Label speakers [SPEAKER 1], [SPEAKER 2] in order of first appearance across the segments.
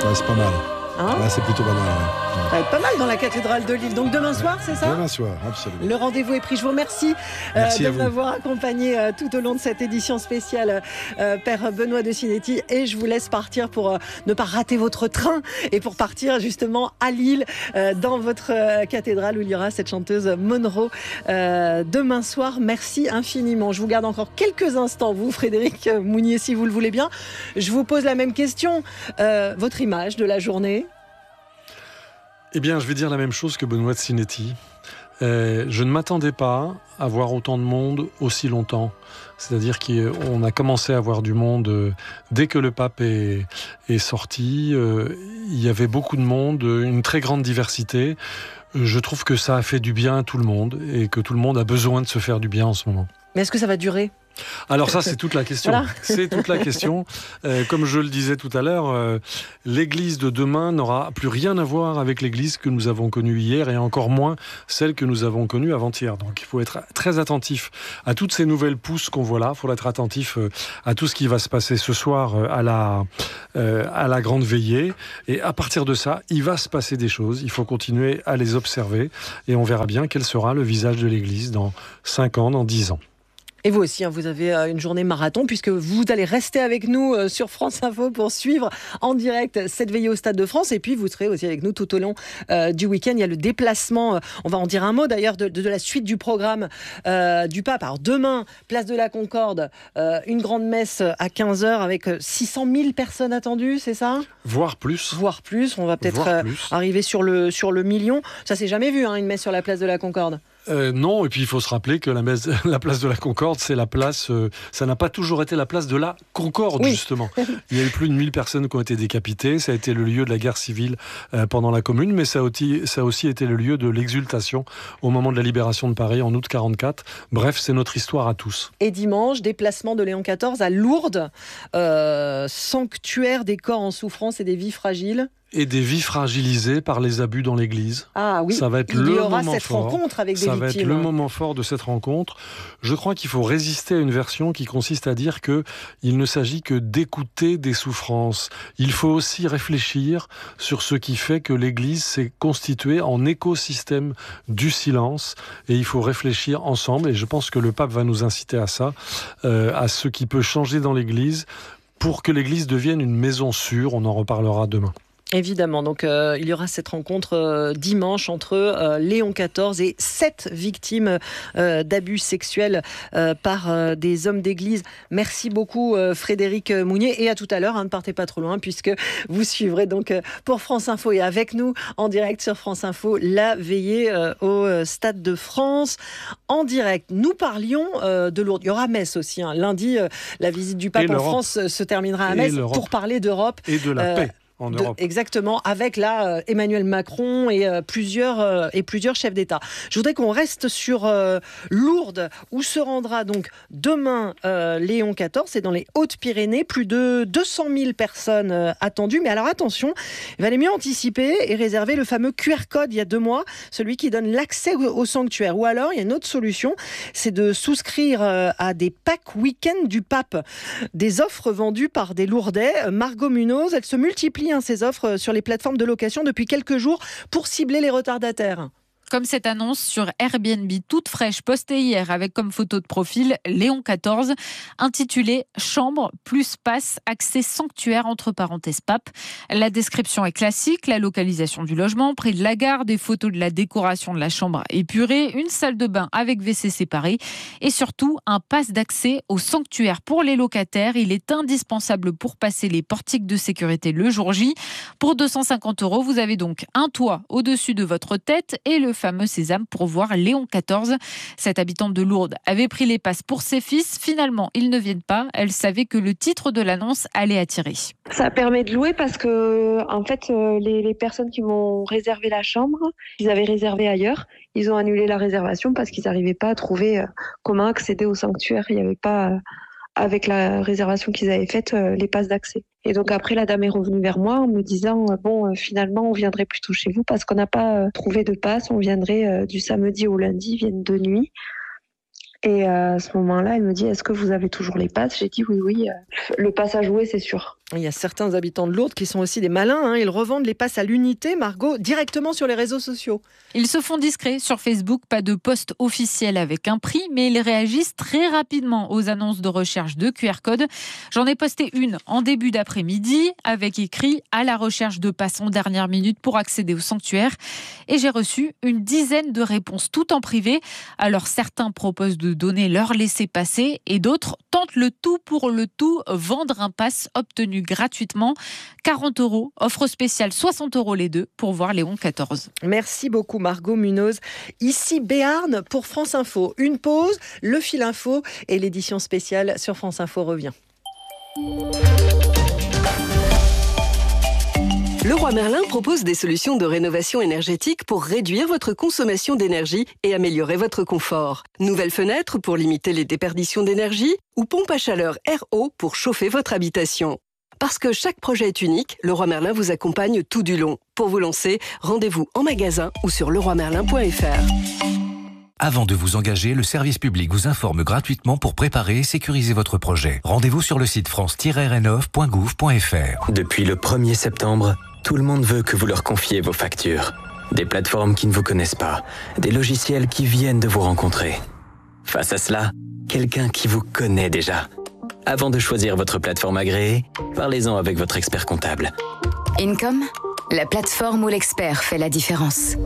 [SPEAKER 1] Ouais, c'est pas mal.
[SPEAKER 2] Hein
[SPEAKER 1] Ouais, c'est plutôt pas mal. Ouais.
[SPEAKER 2] Ça va être pas mal dans la cathédrale de Lille. Donc demain soir, c'est ça ?
[SPEAKER 1] Demain soir, absolument.
[SPEAKER 2] Le rendez-vous est pris. Je vous remercie
[SPEAKER 1] Merci à
[SPEAKER 2] de
[SPEAKER 1] vous.
[SPEAKER 2] m'avoir accompagné tout au long de cette édition spéciale, Père Benoît de Sinetti. Et je vous laisse partir pour ne pas rater votre train et pour partir justement à Lille, dans votre cathédrale où il y aura cette chanteuse Monroe demain soir. Merci infiniment. Je vous garde encore quelques instants, vous, Frédéric Mounier, si vous le voulez bien. Je vous pose la même question. Votre image de la journée ?
[SPEAKER 1] Eh bien, je vais dire la même chose que Benoît de Sinetti. Je ne m'attendais pas à voir autant de monde aussi longtemps. C'est-à-dire qu'on a commencé à voir du monde dès que le pape est sorti. Il y avait beaucoup de monde, une très grande diversité. Je trouve que ça a fait du bien à tout le monde et que tout le monde a besoin de se faire du bien en ce moment.
[SPEAKER 2] Mais est-ce que ça va durer ?
[SPEAKER 1] Alors ça, c'est toute la question.
[SPEAKER 2] Voilà.
[SPEAKER 1] C'est toute la question. Comme je le disais tout à l'heure, l'église de demain n'aura plus rien à voir avec l'église que nous avons connue hier et encore moins celle que nous avons connue avant-hier. Donc il faut être très attentif à toutes ces nouvelles pousses qu'on voit là. Il faut être attentif à tout ce qui va se passer ce soir à la grande veillée. Et à partir de ça, il va se passer des choses. Il faut continuer à les observer et on verra bien quel sera le visage de l'église dans 5 ans, dans 10 ans.
[SPEAKER 2] Et vous aussi, vous avez une journée marathon puisque vous allez rester avec nous sur France Info pour suivre en direct cette veillée au Stade de France. Et puis, vous serez aussi avec nous tout au long du week-end. Il y a le déplacement, on va en dire un mot d'ailleurs, de la suite du programme du pape. Alors demain, place de la Concorde, une grande messe à 15h avec 600 000 personnes attendues, c'est ça ?
[SPEAKER 1] Voire plus.
[SPEAKER 2] Voire plus. On va peut-être arriver sur le million. Ça, c'est jamais vu, une messe sur la place de la Concorde.
[SPEAKER 1] Non, et puis il faut se rappeler que la place de la Concorde, c'est la place, ça n'a pas toujours été la place de la Concorde, oui. Justement. Il y a eu plus de 1000 personnes qui ont été décapitées, ça a été le lieu de la guerre civile pendant la Commune, mais ça a aussi été le lieu de l'exultation au moment de la libération de Paris en août 1944. Bref, c'est notre histoire à tous.
[SPEAKER 2] Et dimanche, déplacement de Léon XIV à Lourdes, sanctuaire des corps en souffrance et des vies fragiles.
[SPEAKER 1] Et des vies fragilisées par les abus dans l'Église.
[SPEAKER 2] Ah oui,
[SPEAKER 1] ça va être
[SPEAKER 2] il y aura
[SPEAKER 1] moment
[SPEAKER 2] cette
[SPEAKER 1] fort.
[SPEAKER 2] Rencontre avec des
[SPEAKER 1] ça
[SPEAKER 2] victimes.
[SPEAKER 1] Ça va être le moment fort de cette rencontre. Je crois qu'il faut résister à une version qui consiste à dire qu'il ne s'agit que d'écouter des souffrances. Il faut aussi réfléchir sur ce qui fait que l'Église s'est constituée en écosystème du silence. Et il faut réfléchir ensemble. Et je pense que le pape va nous inciter à ça, à ce qui peut changer dans l'Église pour que l'Église devienne une maison sûre. On en reparlera demain.
[SPEAKER 2] Évidemment, donc il y aura cette rencontre dimanche entre Léon XIV et 7 victimes d'abus sexuels par des hommes d'église. Merci beaucoup Frédéric Mounier et à tout à l'heure, ne partez pas trop loin puisque vous suivrez donc pour France Info et avec nous en direct sur France Info la veillée au Stade de France en direct. Nous parlions de Lourdes, il y aura Metz aussi, lundi la visite du pape en France se terminera à Metz pour parler d'Europe
[SPEAKER 1] et de la paix. En Europe.
[SPEAKER 2] Exactement, avec là Emmanuel Macron et plusieurs chefs d'État. Je voudrais qu'on reste sur Lourdes, où se rendra donc demain Léon XIV. C'est dans les Hautes-Pyrénées, plus de 200 000 personnes attendues. Mais alors attention, il valait mieux anticiper et réserver le fameux QR code il y a 2 mois, celui qui donne l'accès au sanctuaire. Ou alors, il y a une autre solution, c'est de souscrire à des packs week-end du pape. Des offres vendues par des Lourdais. Margot Munoz, elle se multiplie ces offres sur les plateformes de location depuis quelques jours pour cibler les retardataires.
[SPEAKER 3] Comme cette annonce sur Airbnb toute fraîche postée hier avec comme photo de profil Léon XIV intitulée « Chambre plus passe, accès sanctuaire entre parenthèses pape ». La description est classique, la localisation du logement, près de la gare, des photos de la décoration de la chambre épurée, une salle de bain avec WC séparé et surtout un pass d'accès au sanctuaire pour les locataires. Il est indispensable pour passer les portiques de sécurité le jour J. Pour 250 €, vous avez donc un toit au-dessus de votre tête et le fameux sésame pour voir Léon XIV. Cette habitante de Lourdes avait pris les passes pour ses fils. Finalement, ils ne viennent pas. Elle savait que le titre de l'annonce allait attirer.
[SPEAKER 4] Ça permet de louer parce que, en fait, les personnes qui m'ont réservé la chambre, ils avaient réservé ailleurs. Ils ont annulé la réservation parce qu'ils n'arrivaient pas à trouver comment accéder au sanctuaire. Il n'y avait pas, avec la réservation qu'ils avaient faite, les passes d'accès. Et donc après, la dame est revenue vers moi en me disant finalement, on viendrait plutôt chez vous parce qu'on n'a pas trouvé de passe. On viendrait du samedi au lundi, ils viennent de nuit. Et à ce moment-là, elle me dit, est-ce que vous avez toujours les passes ? J'ai dit oui. Le pass à jouer, c'est sûr.
[SPEAKER 2] Il y a certains habitants de Lourdes qui sont aussi des malins. Ils revendent les passes à l'unité, Margot, directement sur les réseaux sociaux.
[SPEAKER 3] Ils se font discrets sur Facebook, pas de post officiel avec un prix, mais ils réagissent très rapidement aux annonces de recherche de QR code. J'en ai posté une en début d'après-midi avec écrit « à la recherche de passes en dernière minute pour accéder au sanctuaire ». Et j'ai reçu une dizaine de réponses, tout en privé. Alors certains proposent de donner leur laissez-passer et d'autres tentent le tout pour le tout, vendre un pass obtenu gratuitement. 40 €, offre spéciale 60 € les deux pour voir Léon XIV.
[SPEAKER 2] Merci beaucoup Margot Munoz. Ici Béarn pour France Info. Une pause, le fil info et l'édition spéciale sur France Info revient.
[SPEAKER 5] Leroy Merlin propose des solutions de rénovation énergétique pour réduire votre consommation d'énergie et améliorer votre confort. Nouvelles fenêtres pour limiter les déperditions d'énergie ou pompe à chaleur RO pour chauffer votre habitation. Parce que chaque projet est unique, Leroy Merlin vous accompagne tout du long. Pour vous lancer, rendez-vous en magasin ou sur leroymerlin.fr.
[SPEAKER 6] Avant de vous engager, le service public vous informe gratuitement pour préparer et sécuriser votre projet. Rendez-vous sur le site france-rénov.gouv.fr.
[SPEAKER 7] Depuis le 1er septembre, tout le monde veut que vous leur confiez vos factures. Des plateformes qui ne vous connaissent pas, des logiciels qui viennent de vous rencontrer. Face à cela, quelqu'un qui vous connaît déjà. Avant de choisir votre plateforme agréée, parlez-en avec votre expert comptable.
[SPEAKER 8] Income, la plateforme où l'expert fait la différence.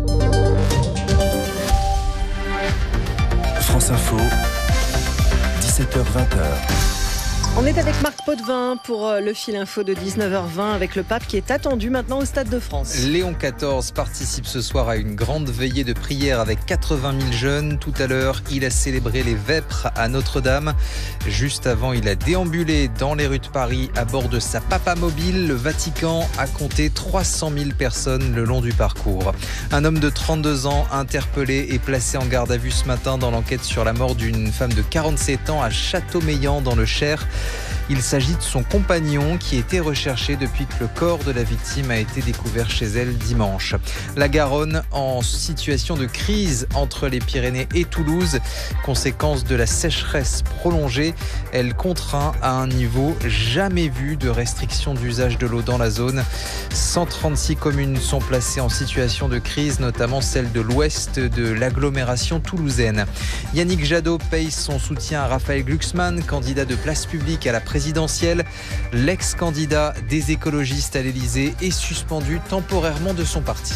[SPEAKER 6] France Info, 17h-20h.
[SPEAKER 2] On est avec Marc Potvin pour le fil info de 19h20 avec le pape qui est attendu maintenant au Stade de France.
[SPEAKER 9] Léon XIV participe ce soir à une grande veillée de prière avec 80 000 jeunes. Tout à l'heure, il a célébré les vêpres à Notre-Dame. Juste avant, il a déambulé dans les rues de Paris à bord de sa Papa Mobile. Le Vatican a compté 300 000 personnes le long du parcours. Un homme de 32 ans interpellé et placé en garde à vue ce matin dans l'enquête sur la mort d'une femme de 47 ans à Châteaumeillan dans le Cher. Il s'agit de son compagnon qui était recherché depuis que le corps de la victime a été découvert chez elle dimanche. La Garonne en situation de crise entre les Pyrénées et Toulouse. Conséquence de la sécheresse prolongée, elle contraint à un niveau jamais vu de restriction d'usage de l'eau dans la zone. 136 communes sont placées en situation de crise, notamment celle de l'ouest de l'agglomération toulousaine. Yannick Jadot paye son soutien à Raphaël Glucksmann, candidat de Place Publique à la présidentielle. L'ex-candidat des écologistes à l'Elysée est suspendu temporairement de son parti.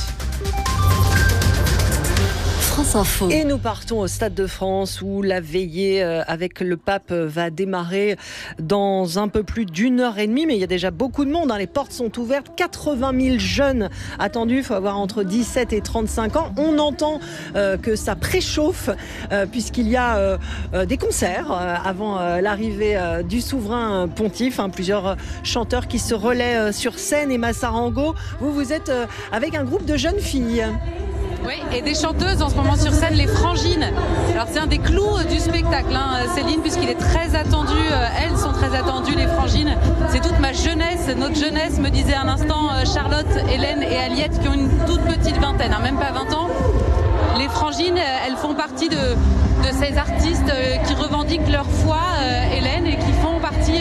[SPEAKER 2] France Info. Et nous partons au Stade de France où la veillée avec le pape va démarrer dans un peu plus d'1h30. Mais il y a déjà beaucoup de monde. Les portes sont ouvertes. 80 000 jeunes attendus. Il faut avoir entre 17 et 35 ans. On entend que ça préchauffe puisqu'il y a des concerts avant l'arrivée du souverain pontife. Plusieurs chanteurs qui se relaient sur scène. Emma Sarango, vous êtes avec un groupe de jeunes filles.
[SPEAKER 10] Oui, et des chanteuses en ce moment sur scène, les Frangines. Alors c'est un des clous du spectacle, Céline, puisqu'il est très attendu. Elles sont très attendues, les Frangines. C'est toute ma jeunesse, notre jeunesse, me disait un instant Charlotte, Hélène et Aliette, qui ont une toute petite vingtaine, même pas 20 ans. Les Frangines, elles font partie de ces artistes qui revendiquent leur foi, Hélène, et qui font partie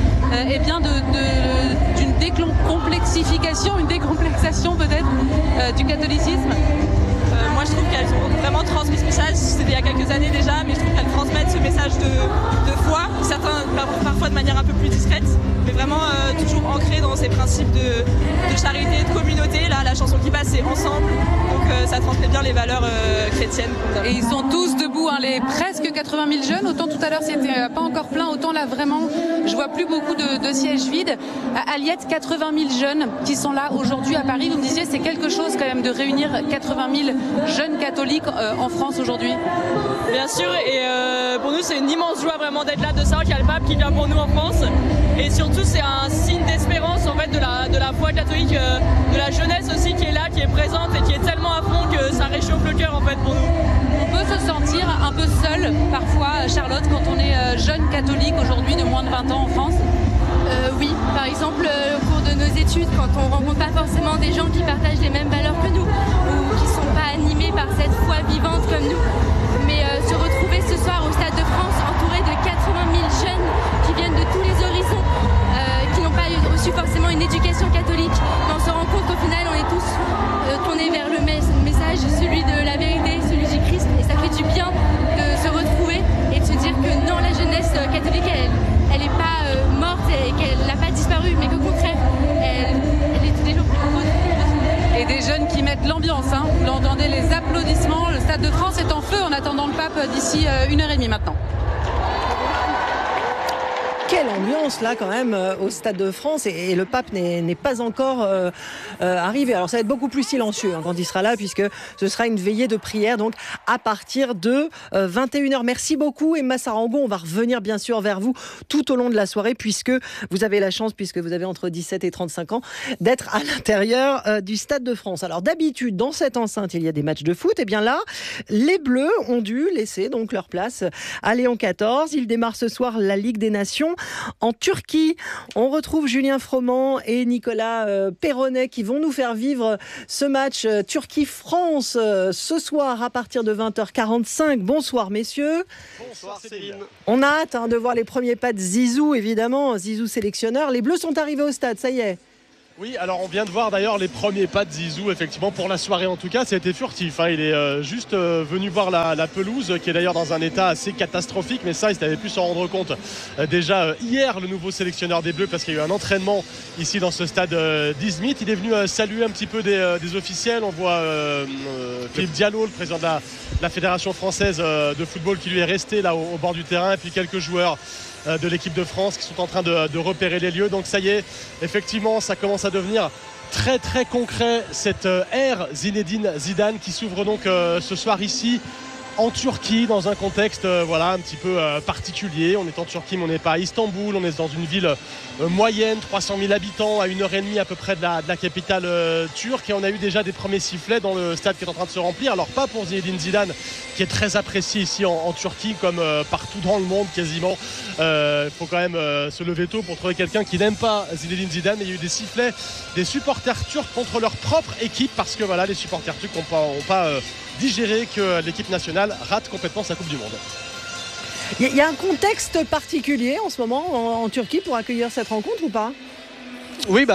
[SPEAKER 10] d'une décomplexation peut-être du catholicisme.
[SPEAKER 11] Moi je trouve qu'elles ont vraiment transmis ce message, c'était il y a quelques années déjà, mais je trouve qu'elles transmettent ce message de foi, certains parfois de manière un peu plus discrète, mais vraiment toujours ancré dans ces principes de charité, de communauté. Là, la chanson qui passe, c'est ensemble, donc ça transmet bien les valeurs chrétiennes.
[SPEAKER 10] Et ils sont tous debout, les presque 80 000 jeunes, autant tout à l'heure c'était pas encore plein, autant là vraiment je vois plus beaucoup de sièges vides. À Aliette, 80 000 jeunes qui sont là aujourd'hui à Paris. Vous me disiez, c'est quelque chose quand même de réunir 80 000 jeunes catholiques en France aujourd'hui.
[SPEAKER 11] Bien sûr, et pour nous c'est une immense joie vraiment d'être là, de savoir qu'il y a le pape qui vient pour nous en France. Et surtout c'est un signe d'espérance en fait de la foi catholique, de la jeunesse aussi qui est là, qui est présente et qui est tellement à fond que ça réchauffe le cœur en fait pour nous.
[SPEAKER 10] On peut se sentir un peu seul parfois, Charlotte, quand on est jeune catholique aujourd'hui de moins de 20 ans en France.
[SPEAKER 12] Oui, par exemple au cours de nos études, quand on rencontre pas forcément des gens qui partagent les mêmes valeurs que nous ou qui sont pas animés par cette foi vivante comme nous. Mais se retrouver ce soir au Stade de France entouré de 80 000 jeunes qui viennent de tous les horizons, qui n'ont pas pas reçu forcément une éducation catholique. Mais on se rend compte qu'au final, on est tous tournés vers le message, celui de la vérité, celui du Christ. Et ça fait du bien de se retrouver et de se dire que non, la jeunesse catholique, elle n'est pas morte et qu'elle n'a pas disparu, mais qu'au contraire, elle est tous les jours plus nombreuse.
[SPEAKER 10] Et des jeunes qui mettent l'ambiance, hein. Vous l'entendez, les applaudissements. Le Stade de France est en feu en attendant le pape d'ici 1h30 maintenant.
[SPEAKER 2] Quelle ambiance là quand même au Stade de France et le pape n'est pas encore arrivé. Alors ça va être beaucoup plus silencieux quand il sera là puisque ce sera une veillée de prière donc à partir de 21h. Merci beaucoup Emma Sarango. On va revenir bien sûr vers vous tout au long de la soirée puisque vous avez la chance, puisque vous avez entre 17 et 35 ans, d'être à l'intérieur du Stade de France. Alors d'habitude dans cette enceinte il y a des matchs de foot. Et bien là les Bleus ont dû laisser donc leur place à Léon XIV. Il démarre ce soir la Ligue des Nations en Turquie. On retrouve Julien Froment et Nicolas Perronnet qui vont nous faire vivre ce match Turquie-France ce soir à partir de 20h45. Bonsoir messieurs.
[SPEAKER 13] Bonsoir Céline.
[SPEAKER 2] On a hâte de voir les premiers pas de Zizou, évidemment, Zizou sélectionneur. Les Bleus sont arrivés au stade, ça y est.
[SPEAKER 13] Oui, alors on vient de voir d'ailleurs les premiers pas de Zizou, effectivement, pour la soirée en tout cas, ça a été furtif. Hein. Il est juste venu voir la pelouse, qui est d'ailleurs dans un état assez catastrophique, mais ça, il avait pu s'en rendre compte déjà hier, le nouveau sélectionneur des Bleus, parce qu'il y a eu un entraînement ici dans ce stade d'Izmit. Il est venu saluer un petit peu des officiels. On voit Philippe Diallo, le président de la Fédération française de football, qui lui est resté là au bord du terrain, et puis quelques joueurs de l'équipe de France qui sont en train de repérer les lieux. Donc ça y est, effectivement, ça commence à devenir très très concret, cette ère Zinedine Zidane qui s'ouvre donc ce soir ici en Turquie, dans un contexte un petit peu particulier. On est en Turquie, mais on n'est pas à Istanbul. On est dans une ville moyenne, 300 000 habitants, à 1h30 à peu près de la capitale turque. Et on a eu déjà des premiers sifflets dans le stade qui est en train de se remplir. Alors pas pour Zinedine Zidane, qui est très apprécié ici en Turquie, comme partout dans le monde quasiment. Il faut quand même se lever tôt pour trouver quelqu'un qui n'aime pas Zinedine Zidane. Mais il y a eu des sifflets des supporters turcs contre leur propre équipe, parce que les supporters turcs n'ont pas digérer que l'équipe nationale rate complètement sa Coupe du Monde.
[SPEAKER 2] Il y a un contexte particulier en ce moment en Turquie pour accueillir cette rencontre ou pas ?
[SPEAKER 14] Oui,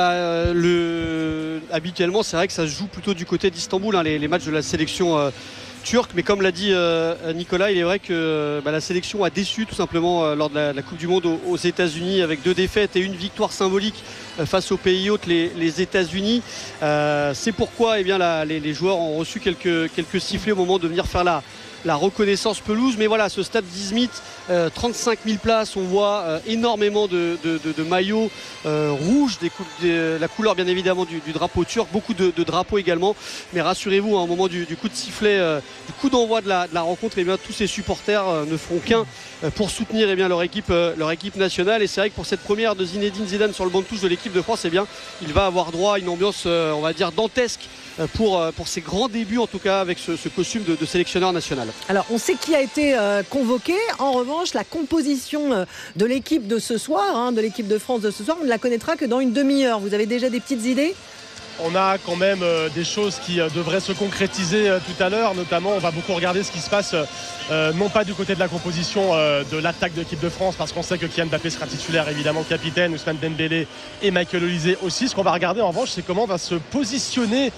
[SPEAKER 14] habituellement c'est vrai que ça se joue plutôt du côté d'Istanbul, hein, les matchs de la sélection turque, mais comme l'a dit Nicolas, il est vrai que la sélection a déçu tout simplement lors de la Coupe du Monde aux États-Unis, avec 2 défaites et une victoire symbolique face aux pays hôtes, les États-Unis. C'est pourquoi les joueurs ont reçu quelques sifflets au moment de venir faire la reconnaissance pelouse. Mais voilà, ce stade d'Izmit, 35 000 places, on voit énormément de maillots rouges, la couleur bien évidemment du drapeau turc, beaucoup de drapeaux également. Mais rassurez-vous, au moment du coup de sifflet, du coup d'envoi de la rencontre, tous ces supporters ne feront qu'un pour soutenir leur équipe nationale. Et c'est vrai que pour cette première de Zinedine Zidane sur le banc de touche de l'équipe de France, il va avoir droit à une ambiance, on va dire, dantesque pour ses grands débuts, en tout cas avec ce costume de sélectionneur national.
[SPEAKER 2] Alors on sait qui a été convoqué. En revanche, la composition de l'équipe de ce soir, de l'équipe de France de ce soir, on ne la connaîtra que dans une demi-heure. Vous avez déjà des petites idées ?
[SPEAKER 13] On a quand même des choses qui devraient se concrétiser tout à l'heure. Notamment, on va beaucoup regarder ce qui se passe, non pas du côté de la composition de l'attaque de l'équipe de France, parce qu'on sait que Kylian Mbappé sera titulaire, évidemment capitaine, Ousmane Dembélé et Michael Olise aussi. Ce qu'on va regarder en revanche, c'est comment va se positionner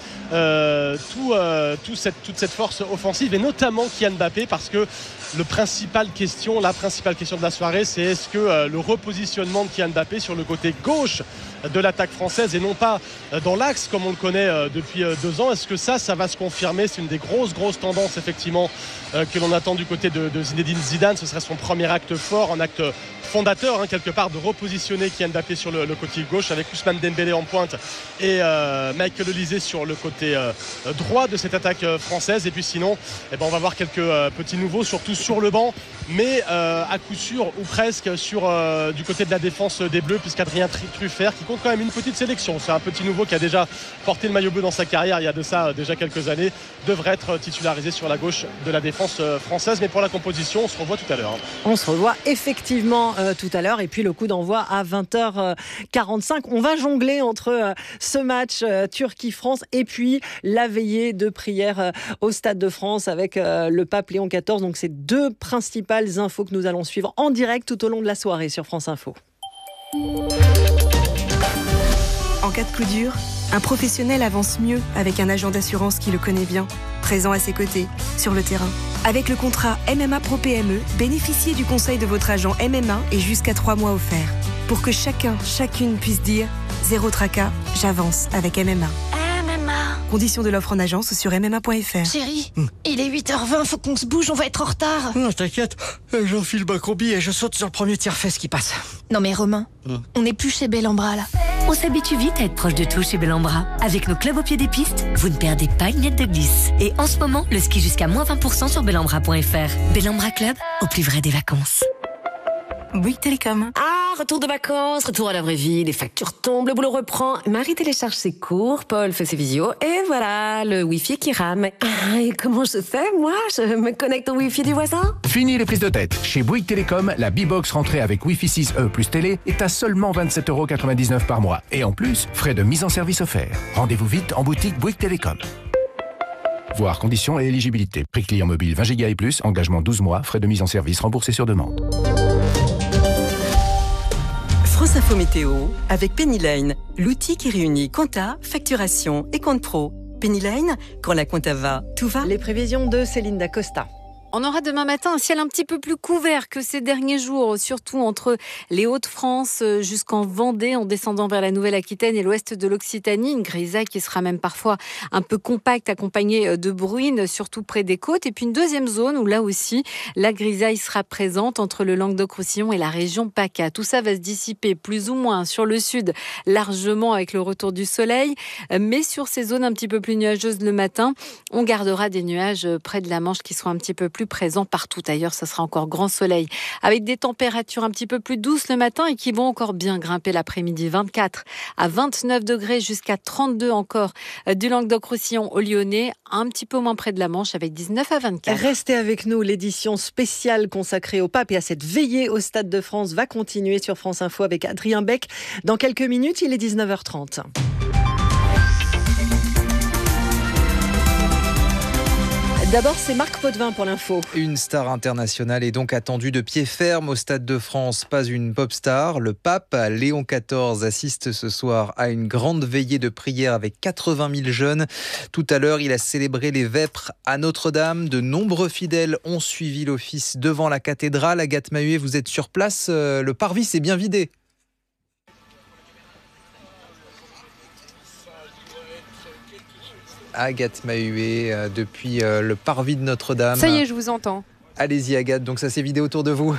[SPEAKER 13] toute cette force offensive, et notamment Kylian Mbappé, parce que la principale question de la soirée, c'est est-ce que le repositionnement de Kylian Mbappé sur le côté gauche de l'attaque française et non pas dans l'axe comme on le connaît depuis 2 ans, est-ce que ça va se confirmer? C'est une des grosses tendances effectivement que l'on attend du côté de Zinedine Zidane. Ce serait son premier acte fort, un acte fondateur quelque part, de repositionner Kylian Mbappé sur le côté gauche avec Ousmane Dembélé en pointe et Michael Olise sur le côté droit de cette attaque française. Et puis sinon on va voir quelques petits nouveaux, surtout sur le banc, mais à coup sûr ou presque du côté de la défense des Bleus, puisqu'Adrien Truffert, qui compte quand même une petite sélection, c'est un petit nouveau qui a déjà porté le maillot bleu dans sa carrière il y a de ça déjà quelques années, devrait être titularisé sur la gauche de la défense française. Mais pour la composition, on se revoit tout à l'heure.
[SPEAKER 2] On se revoit effectivement tout à l'heure, et puis le coup d'envoi à 20h45. On va jongler entre ce match Turquie-France et puis la veillée de prière au Stade de France avec le pape Léon XIV. Donc c'est 2 principales infos que nous allons suivre en direct tout au long de la soirée sur France Info.
[SPEAKER 15] En cas de coup dur, un professionnel avance mieux avec un agent d'assurance qui le connaît bien, présent à ses côtés, sur le terrain. Avec le contrat MMA Pro PME, bénéficiez du conseil de votre agent MMA et jusqu'à 3 mois offerts. Pour que chacune puisse dire « Zéro tracas, j'avance avec MMA ». Conditions de l'offre en agence sur MMA.fr.
[SPEAKER 16] Chérie, il est 8h20, faut qu'on se bouge, on va être en retard.
[SPEAKER 17] Non, t'inquiète, j'enfile ma combi et je saute sur le premier tiers-fesse qui passe.
[SPEAKER 16] Non mais Romain, on n'est plus chez Bellambra là.
[SPEAKER 18] On s'habitue vite à être proche de tout chez Bellambra. Avec nos clubs au pied des pistes, vous ne perdez pas une miette de glisse. Et en ce moment, le ski jusqu'à moins 20% sur bellambra.fr. Bellambra Club, au plus vrai des vacances.
[SPEAKER 19] Bouygues Télécom. Ah, retour de vacances, retour à la vraie vie, les factures tombent, le boulot reprend. Marie télécharge ses cours, Paul fait ses visios, et voilà, le Wi-Fi qui rame. Ah, et comment je fais, moi? Je me connecte au Wi-Fi du voisin?
[SPEAKER 20] Fini les prises de tête. Chez Bouygues Télécom, la B-Box rentrée avec Wi-Fi 6E plus télé est à seulement 27,99€ par mois. Et en plus, frais de mise en service offerts. Rendez-vous vite en boutique Bouygues Télécom. Voir conditions et éligibilité. Prix client mobile 20 Go et plus, engagement 12 mois, frais de mise en service remboursés sur demande.
[SPEAKER 21] France Info Météo avec Pennyline, l'outil qui réunit compta, facturation et compte pro. Pennyline, quand la compta va, tout va.
[SPEAKER 2] Les prévisions de Céline Dacosta.
[SPEAKER 3] On aura demain matin un ciel un petit peu plus couvert que ces derniers jours, surtout entre les Hauts-de-France jusqu'en Vendée, en descendant vers la Nouvelle-Aquitaine et l'ouest de l'Occitanie. Une grisaille qui sera même parfois un peu compacte, accompagnée de bruines, surtout près des côtes. Et puis une deuxième zone où là aussi, la grisaille sera présente entre le Languedoc-Roussillon et la région PACA. Tout ça va se dissiper plus ou moins sur le sud, largement avec le retour du soleil. Mais sur ces zones un petit peu plus nuageuses le matin, on gardera des nuages près de la Manche qui seront un petit peu plus présent partout ailleurs, ça sera encore grand soleil avec des températures un petit peu plus douces le matin et qui vont encore bien grimper l'après-midi. 24 à 29 degrés jusqu'à 32 encore du Languedoc-Roussillon au Lyonnais, un petit peu moins près de la Manche avec 19 à 24.
[SPEAKER 2] Restez avec nous, l'édition spéciale consacrée au pape et à cette veillée au Stade de France va continuer sur France Info avec Adrien Beck. Dans quelques minutes, il est 19h30. D'abord, c'est Marc Potvin pour l'info.
[SPEAKER 9] Une star internationale est donc attendue de pied ferme au Stade de France. Pas une pop star. Le pape Léon XIV assiste ce soir à une grande veillée de prière avec 80 000 jeunes. Tout à l'heure, il a célébré les vêpres à Notre-Dame. De nombreux fidèles ont suivi l'office devant la cathédrale. Agathe Mahuet, vous êtes sur place. Le parvis s'est bien vidé. Agathe Mahuet, depuis le parvis de Notre-Dame.
[SPEAKER 22] Ça y est, je vous entends.
[SPEAKER 9] Allez-y Agathe, donc ça s'est vidé autour de vous?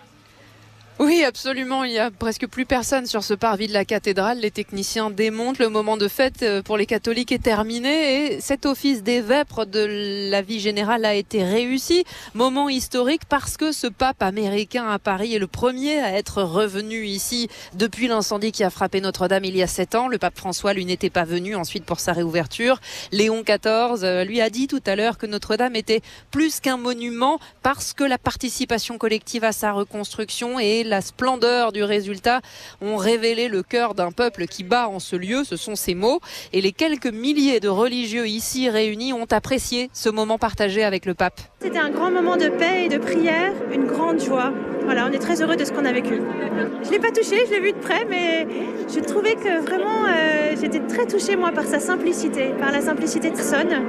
[SPEAKER 22] Oui, absolument. Il n'y a presque plus personne sur ce parvis de la cathédrale. Les techniciens démontent. Le moment de fête pour les catholiques est terminé et cet office des vêpres de la vie générale a été réussi. Moment historique parce que ce pape américain à Paris est le premier à être revenu ici depuis l'incendie qui a frappé Notre-Dame il y a 7 ans. Le pape François, lui, n'était pas venu ensuite pour sa réouverture. Léon XIV lui a dit tout à l'heure que Notre-Dame était plus qu'un monument parce que la participation collective à sa reconstruction et la splendeur du résultat ont révélé le cœur d'un peuple qui bat en ce lieu, ce sont ces mots. Et les quelques milliers de religieux ici réunis ont apprécié ce moment partagé avec le pape.
[SPEAKER 23] C'était un grand moment de paix et de prière, une grande joie. Voilà, on est très heureux de ce qu'on a vécu. Je ne l'ai pas touché, je l'ai vu de près, mais je trouvais que vraiment, j'étais très touchée moi par sa simplicité, par la simplicité de personne.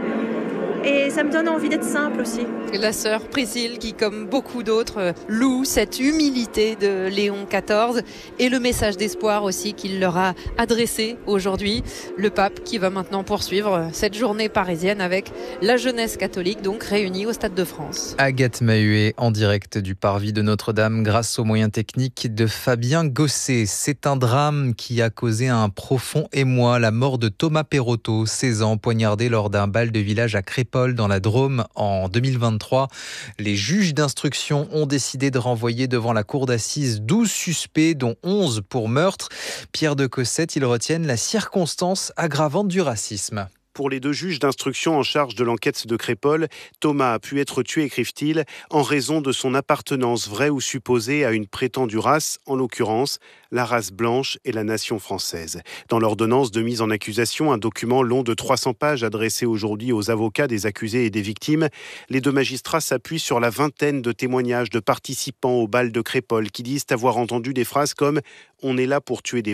[SPEAKER 23] Et ça me donne envie d'être simple aussi.
[SPEAKER 22] La sœur Priscille qui, comme beaucoup d'autres, loue cette humilité de Léon XIV et le message d'espoir aussi qu'il leur a adressé aujourd'hui. Le pape qui va maintenant poursuivre cette journée parisienne avec la jeunesse catholique, donc réunie au Stade de France.
[SPEAKER 9] Agathe Mahuet en direct du parvis de Notre-Dame grâce aux moyens techniques de Fabien Gosset. C'est un drame qui a causé un profond émoi, la mort de Thomas Perrotto, 16 ans, poignardé lors d'un bal de village à Crépol dans la Drôme en 2023. Les juges d'instruction ont décidé de renvoyer devant la cour d'assises 12 suspects, dont 11 pour meurtre. Pierre de Cossette, ils retiennent la circonstance aggravante du racisme.
[SPEAKER 24] Pour les deux juges d'instruction en charge de l'enquête de Crépol, Thomas a pu être tué, écrivent-ils, en raison de son appartenance vraie ou supposée à une prétendue race, en l'occurrence la race blanche et la nation française. Dans l'ordonnance de mise en accusation, un document long de 300 pages adressé aujourd'hui aux avocats des accusés et des victimes, les deux magistrats s'appuient sur la vingtaine de témoignages de participants au bal de Crépol qui disent avoir entendu des phrases comme « On est là pour tuer des blancs »,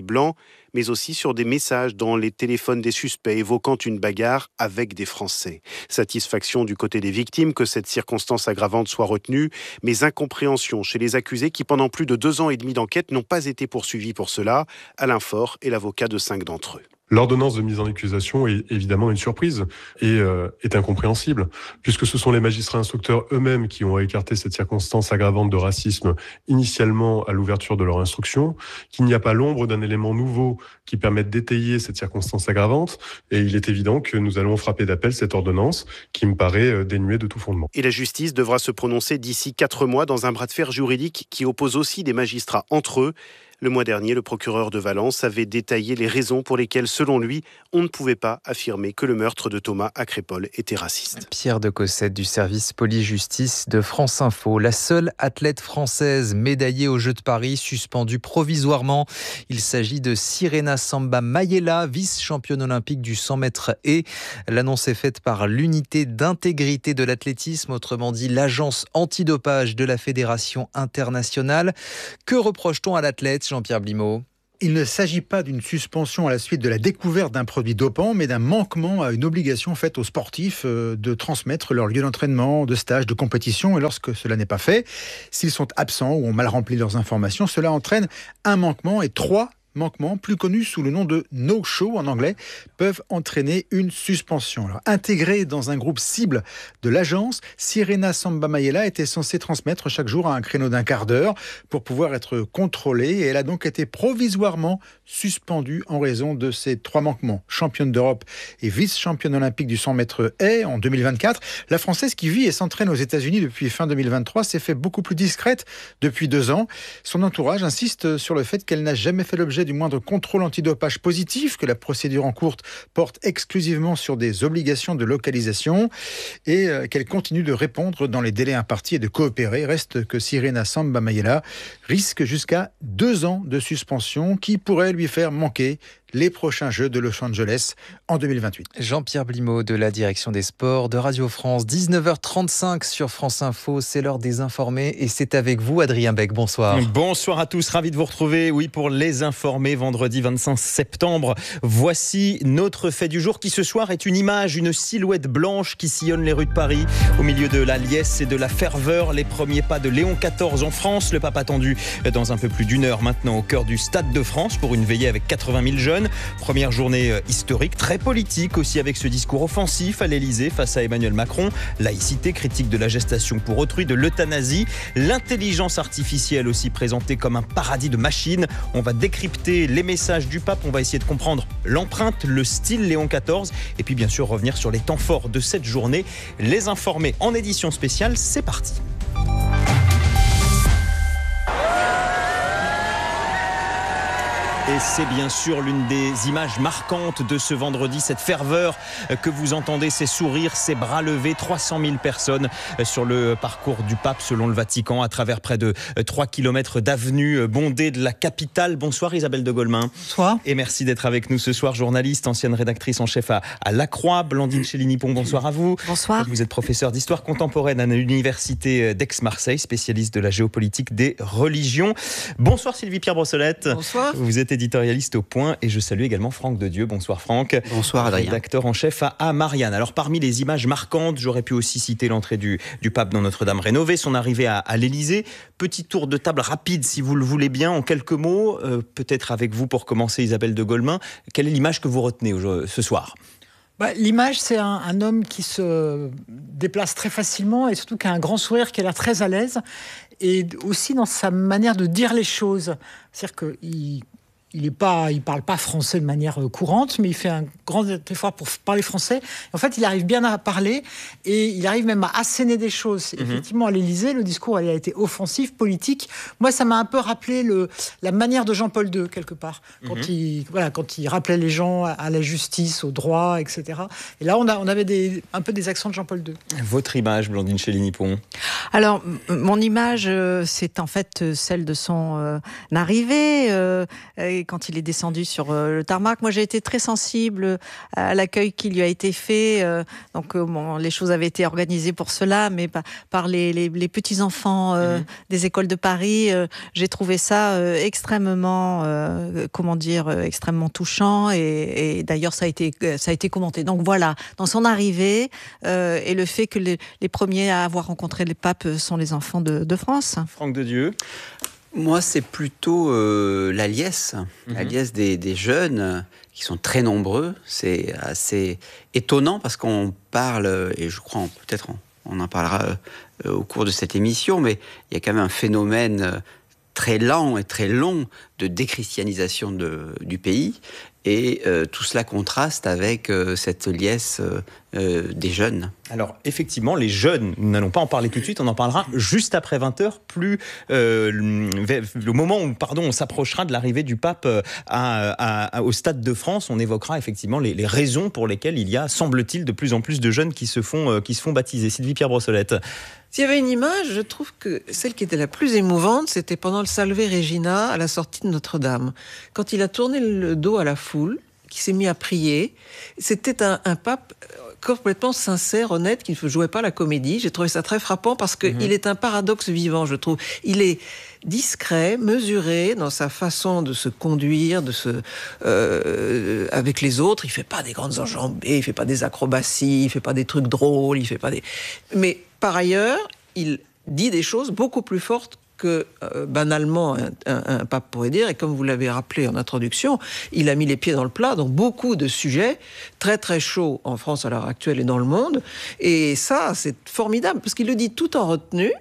[SPEAKER 24] mais aussi sur des messages dans les téléphones des suspects évoquant une bagarre avec des Français. Satisfaction du côté des victimes que cette circonstance aggravante soit retenue, mais incompréhension chez les accusés qui, pendant plus de 2 ans et demi d'enquête, n'ont pas été poursuivis pour cela. Alain Faure est l'avocat de 5 d'entre eux.
[SPEAKER 1] L'ordonnance de mise en accusation est évidemment une surprise et est incompréhensible, puisque ce sont les magistrats instructeurs eux-mêmes qui ont écarté cette circonstance aggravante de racisme initialement à l'ouverture de leur instruction, qu'il n'y a pas l'ombre d'un élément nouveau qui permette d'étayer cette circonstance aggravante, et il est évident que nous allons frapper d'appel cette ordonnance qui me paraît dénuée de tout fondement.
[SPEAKER 24] Et la justice devra se prononcer d'ici 4 mois dans un bras de fer juridique qui oppose aussi des magistrats entre eux. Le mois dernier, le procureur de Valence avait détaillé les raisons pour lesquelles, selon lui, on ne pouvait pas affirmer que le meurtre de Thomas à Crépol était raciste.
[SPEAKER 9] Pierre de Cossette du service police-justice de France Info. La seule athlète française médaillée aux Jeux de Paris, suspendue provisoirement. Il s'agit de Sirena Samba Mayela, vice-championne olympique du 100 mètres haies. L'annonce est faite par l'unité d'intégrité de l'athlétisme, autrement dit l'agence antidopage de la Fédération internationale. Que reproche-t-on à l'athlète, Jean-Pierre Blimaud ?
[SPEAKER 4] Il ne s'agit pas d'une suspension à la suite de la découverte d'un produit dopant, mais d'un manquement à une obligation faite aux sportifs de transmettre leur lieu d'entraînement, de stage, de compétition. Et lorsque cela n'est pas fait, s'ils sont absents ou ont mal rempli leurs informations, cela entraîne un manquement et 3 manquements, plus connus sous le nom de no-show en anglais, peuvent entraîner une suspension. Alors, intégrée dans un groupe cible de l'agence, Sirena Samba Mayela était censée transmettre chaque jour à un créneau d'1 quart d'heure pour pouvoir être contrôlée, et elle a donc été provisoirement suspendue en raison de ces 3 manquements. Championne d'Europe et vice-championne olympique du 100 mètres haies en 2024, la Française qui vit et s'entraîne aux États-Unis depuis fin 2023 s'est fait beaucoup plus discrète depuis 2 ans. Son entourage insiste sur le fait qu'elle n'a jamais fait l'objet du moindre contrôle antidopage positif, que la procédure en cours porte exclusivement sur des obligations de localisation et qu'elle continue de répondre dans les délais impartis et de coopérer. Reste que Sirena Samba Mayela risque jusqu'à 2 ans de suspension qui pourrait lui faire manquer les prochains Jeux de Los Angeles en 2028.
[SPEAKER 9] Jean-Pierre Blimaud de la direction des sports de Radio France, 19h35 sur France Info, c'est l'heure des informés et c'est avec vous Adrien Beck, bonsoir.
[SPEAKER 5] Bonsoir à tous, ravi de vous retrouver, oui, pour les informés, vendredi 25 septembre. Voici notre fait du jour qui ce soir est une image, une silhouette blanche qui sillonne les rues de Paris. Au milieu de la liesse et de la ferveur, les premiers pas de Léon XIV en France, le pape attendu dans un peu plus d'1 heure maintenant au cœur du Stade de France pour une veillée avec 80 000 jeunes. Première journée historique, très politique aussi avec ce discours offensif à l'Elysée face à Emmanuel Macron. Laïcité, critique de la gestation pour autrui, de l'euthanasie. L'intelligence artificielle aussi présentée comme un paradis de machines. On va décrypter les messages du pape, on va essayer de comprendre l'empreinte, le style Léon XIV et puis bien sûr revenir sur les temps forts de cette journée. Les informés en édition spéciale, c'est parti. Et c'est bien sûr l'une des images marquantes de ce vendredi, cette ferveur que vous entendez, ces sourires, ces bras levés, 300 000 personnes sur le parcours du pape selon le Vatican, à travers près de 3 km d'avenues bondées de la capitale. Bonsoir Isabelle de Golemin.
[SPEAKER 7] Bonsoir.
[SPEAKER 5] Et merci d'être avec nous ce soir, journaliste, ancienne rédactrice en chef à La Croix. Blandine Chélinipon, bonsoir à vous.
[SPEAKER 7] Bonsoir.
[SPEAKER 5] Vous êtes professeur d'histoire contemporaine à l'université d'Aix-Marseille, spécialiste de la géopolitique des religions. Bonsoir Sylvie-Pierre Brossolette.
[SPEAKER 7] Bonsoir.
[SPEAKER 5] Vous êtes éditorialiste au Point et je salue également Franck Dedieu. Bonsoir Franck.
[SPEAKER 25] Bonsoir Adrien.
[SPEAKER 5] Rédacteur en chef à Marianne. Alors parmi les images marquantes, j'aurais pu aussi citer l'entrée du pape dans Notre-Dame rénovée, son arrivée à l'Elysée. Petit tour de table rapide si vous le voulez bien, en quelques mots, peut-être avec vous pour commencer Isabelle de Golemin. Quelle est l'image que vous retenez ce soir ?
[SPEAKER 7] L'image, c'est un homme qui se déplace très facilement et surtout qui a un grand sourire, qui a l'air très à l'aise et aussi dans sa manière de dire les choses. C'est-à-dire qu'il il parle pas français de manière courante, mais il fait un grand effort pour parler français. En fait, il arrive bien à parler et il arrive même à asséner des choses. Effectivement, à l'Élysée, le discours a été offensif, politique. Moi, ça m'a un peu rappelé la manière de Jean-Paul II, quelque part, quand il rappelait les gens à la justice, au droit, etc. Et là, on avait un peu des accents de Jean-Paul II.
[SPEAKER 5] Votre image, Blandine Chélinipon?
[SPEAKER 26] Alors, mon image, c'est en fait celle de son arrivée,
[SPEAKER 6] quand il est descendu sur le tarmac. Moi, j'ai été très sensible à l'accueil qui lui a été fait. Donc, les choses avaient été organisées pour cela, mais par les petits-enfants des écoles de Paris, j'ai trouvé ça extrêmement, extrêmement touchant. Et d'ailleurs, ça a été commenté. Donc voilà, dans son arrivée et le fait que les premiers à avoir rencontré le pape sont les enfants de France.
[SPEAKER 5] Franck Dedieu.
[SPEAKER 8] Moi, c'est plutôt la liesse des jeunes qui sont très nombreux. C'est assez étonnant parce qu'on parle, et je crois peut-être on en parlera au cours de cette émission, mais il y a quand même un phénomène très lent et très long de déchristianisation du pays. Et tout cela contraste avec cette liesse des jeunes.
[SPEAKER 5] Alors effectivement, les jeunes, nous n'allons pas en parler tout de suite, on en parlera juste après 20h, le moment où on s'approchera de l'arrivée du pape au Stade de France. On évoquera effectivement les raisons pour lesquelles il y a, semble-t-il, de plus en plus de jeunes qui se font baptiser. Sylvie-Pierre Brossolette.
[SPEAKER 11] S'il y avait une image, je trouve que celle qui était la plus émouvante, c'était pendant le Salve Regina à la sortie de Notre-Dame. Quand il a tourné le dos à la foule, qui s'est mis à prier, c'était un pape complètement sincère, honnête, qui ne jouait pas la comédie. J'ai trouvé ça très frappant parce qu'il est un paradoxe vivant, je trouve. Il est discret, mesuré dans sa façon de se conduire, avec les autres. Il fait pas des grandes enjambées, il fait pas des acrobaties, il fait pas des trucs drôles, il fait pas des... Mais par ailleurs, il dit des choses beaucoup plus fortes que banalement un pape pourrait dire. Et comme vous l'avez rappelé en introduction, il a mis les pieds dans le plat dans beaucoup de sujets très très chauds en France à l'heure actuelle et dans le monde. Et ça, c'est formidable, parce qu'il le dit tout en retenue,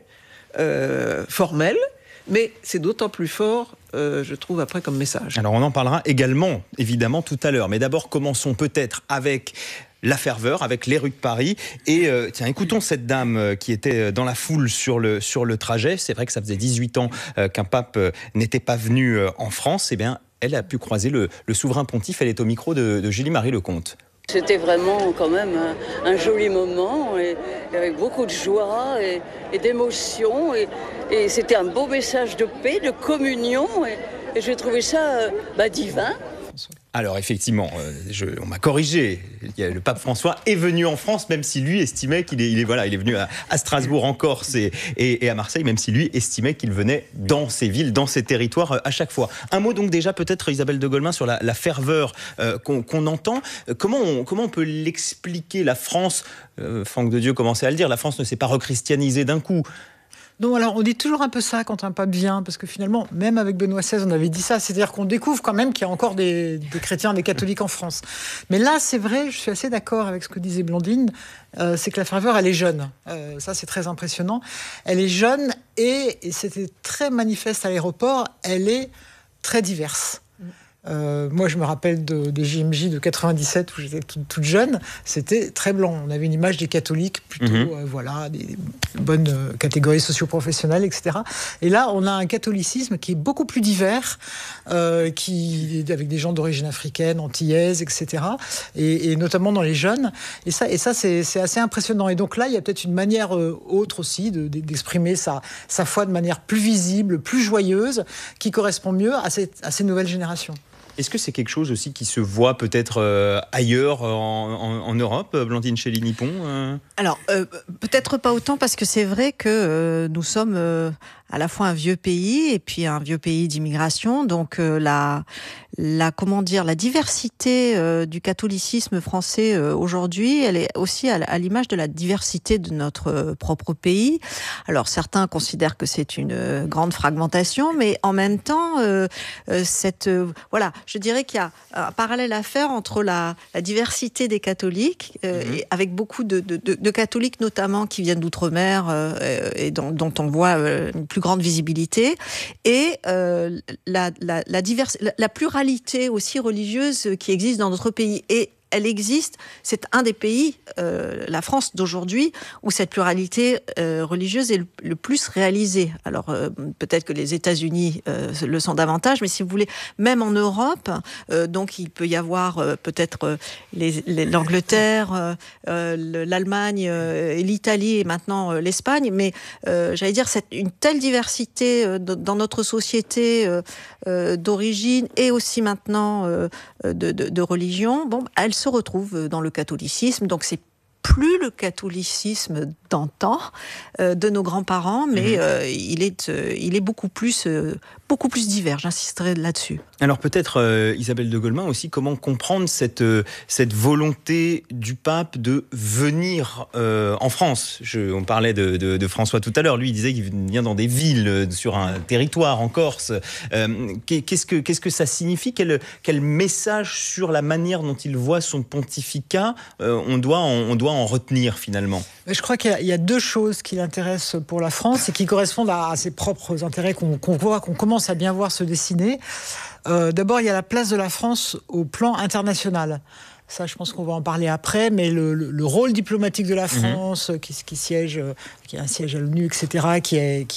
[SPEAKER 11] formelle, mais c'est d'autant plus fort, je trouve, après comme message.
[SPEAKER 5] Alors on en parlera également, évidemment, tout à l'heure. Mais d'abord, commençons peut-être avec la ferveur, avec les rues de Paris. Et tiens, écoutons cette dame qui était dans la foule sur le trajet. C'est vrai que ça faisait 18 ans qu'un pape n'était pas venu en France. Eh bien, elle a pu croiser le souverain pontife. Elle est au micro de Julie-Marie Lecomte.
[SPEAKER 12] C'était vraiment quand même un joli moment, et avec beaucoup de joie et d'émotion. Et c'était un beau message de paix, de communion. Et j'ai trouvé ça divin.
[SPEAKER 5] Alors effectivement, on m'a corrigé. Le pape François est venu en France, même si lui estimait qu'il est venu à Strasbourg, en Corse et à Marseille, même si lui estimait qu'il venait dans ces villes, dans ces territoires à chaque fois. Un mot donc déjà peut-être, Isabelle de Golemin, sur la ferveur qu'on entend. Comment on peut l'expliquer? La France, Franck Dedieu commençait à le dire, la France ne s'est pas rechristianisée d'un coup.
[SPEAKER 7] Non, alors on dit toujours un peu ça quand un pape vient, parce que finalement, même avec Benoît XVI, on avait dit ça, c'est-à-dire qu'on découvre quand même qu'il y a encore des chrétiens, des catholiques en France. Mais là, c'est vrai, je suis assez d'accord avec ce que disait Blandine, c'est que la ferveur, elle est jeune. Ça, c'est très impressionnant. Elle est jeune et c'était très manifeste à l'aéroport, elle est très diverse. Moi, je me rappelle des JMJ de 97 où j'étais toute jeune. C'était très blanc. On avait une image des catholiques plutôt, des bonnes catégories socio-professionnelles, etc. Et là, on a un catholicisme qui est beaucoup plus divers, avec des gens d'origine africaine, antillaise, etc. Et notamment dans les jeunes. Et ça, c'est assez impressionnant. Et donc là, il y a peut-être une manière autre aussi d'exprimer sa foi de manière plus visible, plus joyeuse, qui correspond mieux à ces nouvelles générations.
[SPEAKER 5] Est-ce que c'est quelque chose aussi qui se voit peut-être ailleurs en Europe, Blandine Chély-Nippon
[SPEAKER 6] Alors, peut-être pas autant, parce que c'est vrai que nous sommes à la fois un vieux pays et puis un vieux pays d'immigration. Donc la diversité du catholicisme français aujourd'hui, elle est aussi à l'image de la diversité de notre propre pays. Alors certains considèrent que c'est une grande fragmentation, mais en même temps, je dirais qu'il y a un parallèle à faire entre la diversité des catholiques, et avec beaucoup de catholiques notamment qui viennent d'outre-mer et dont on voit une plus grande visibilité, et la pluralité aussi religieuse qui existe dans notre pays. Et elle existe. C'est un des pays, la France d'aujourd'hui, où cette pluralité religieuse est le plus réalisée. Alors, peut-être que les États-Unis le sont davantage, mais si vous voulez, même en Europe, donc il peut y avoir peut-être l'Angleterre, l'Allemagne, et l'Italie et maintenant l'Espagne, mais j'allais dire, une telle diversité dans notre société d'origine et aussi maintenant de religion, elle se retrouve dans le catholicisme, donc c'est plus le catholicisme d'antan de nos grands-parents, mais il est beaucoup plus divers, j'insisterai là-dessus.
[SPEAKER 5] Alors peut-être, Isabelle de Golemin aussi, comment comprendre cette volonté du pape de venir en France. On parlait de François tout à l'heure, lui il disait qu'il vient dans des villes, sur un territoire en Corse. Qu'est-ce que ça signifie ? Quel message sur la manière dont il voit son pontificat on doit en retenir finalement ?
[SPEAKER 7] Je crois qu'il y a deux choses qui l'intéressent pour la France et qui correspondent à ses propres intérêts qu'on commence à bien voir se dessiner. D'abord, il y a la place de la France au plan international. Ça, je pense qu'on va en parler après, mais le rôle diplomatique de la France, qui a un siège à l'ONU, etc., qui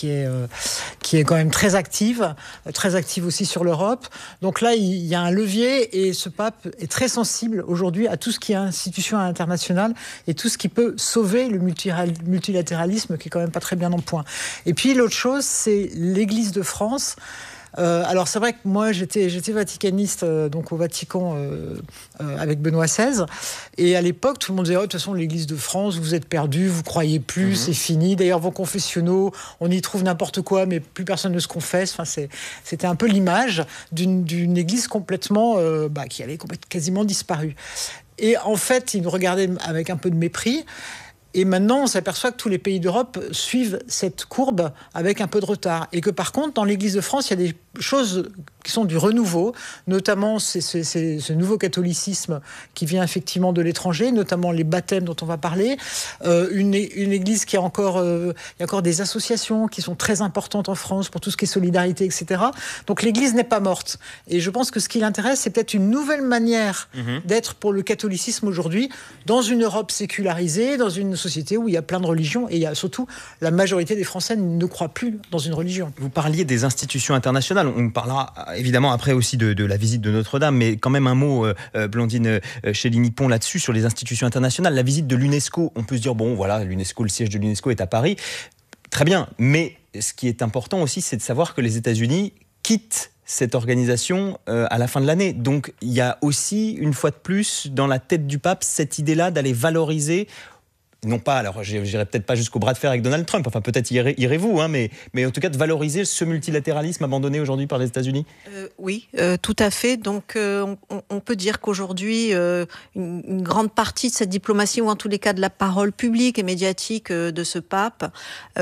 [SPEAKER 7] est quand même très active aussi sur l'Europe. Donc là, il y a un levier et ce pape est très sensible aujourd'hui à tout ce qui est institution internationale et tout ce qui peut sauver le multilatéralisme, qui est quand même pas très bien en point. Et puis l'autre chose, c'est l'Église de France. Alors c'est vrai que moi j'étais vaticaniste donc au Vatican avec Benoît XVI, et à l'époque tout le monde disait de toute façon l'Église de France, vous êtes perdus, vous croyez plus, c'est fini. D'ailleurs vos confessionnaux, on y trouve n'importe quoi, mais plus personne ne se confesse. Enfin c'était un peu l'image d'une Église complètement qui avait quasiment disparu. Et en fait ils nous regardaient avec un peu de mépris. Et maintenant, on s'aperçoit que tous les pays d'Europe suivent cette courbe avec un peu de retard. Et que par contre, dans l'Église de France, il y a des choses qui sont du renouveau, notamment ce nouveau catholicisme qui vient effectivement de l'étranger, notamment les baptêmes dont on va parler, une Église qui il y a encore des associations qui sont très importantes en France pour tout ce qui est solidarité, etc. Donc l'Église n'est pas morte. Et je pense que ce qui l'intéresse, c'est peut-être une nouvelle manière d'être pour le catholicisme aujourd'hui, dans une Europe sécularisée, dans une société où il y a plein de religions, et il y a surtout la majorité des Français ne croient plus dans une religion.
[SPEAKER 5] Vous parliez des institutions internationales. On parlera évidemment après aussi de la visite de Notre-Dame, mais quand même un mot, Blandine Chély-Nippon, là-dessus, sur les institutions internationales. La visite de l'UNESCO, on peut se dire, bon voilà, l'UNESCO, le siège de l'UNESCO est à Paris. Très bien, mais ce qui est important aussi, c'est de savoir que les États-Unis quittent cette organisation à la fin de l'année. Donc il y a aussi, une fois de plus, dans la tête du pape, cette idée-là d'aller valoriser, non pas, alors j'irai peut-être pas jusqu'au bras de fer avec Donald Trump, enfin peut-être irez-vous, mais en tout cas de valoriser ce multilatéralisme abandonné aujourd'hui par les États-Unis.
[SPEAKER 6] Oui, tout à fait. Donc on peut dire qu'aujourd'hui, une grande partie de cette diplomatie, ou en tous les cas de la parole publique et médiatique de ce pape,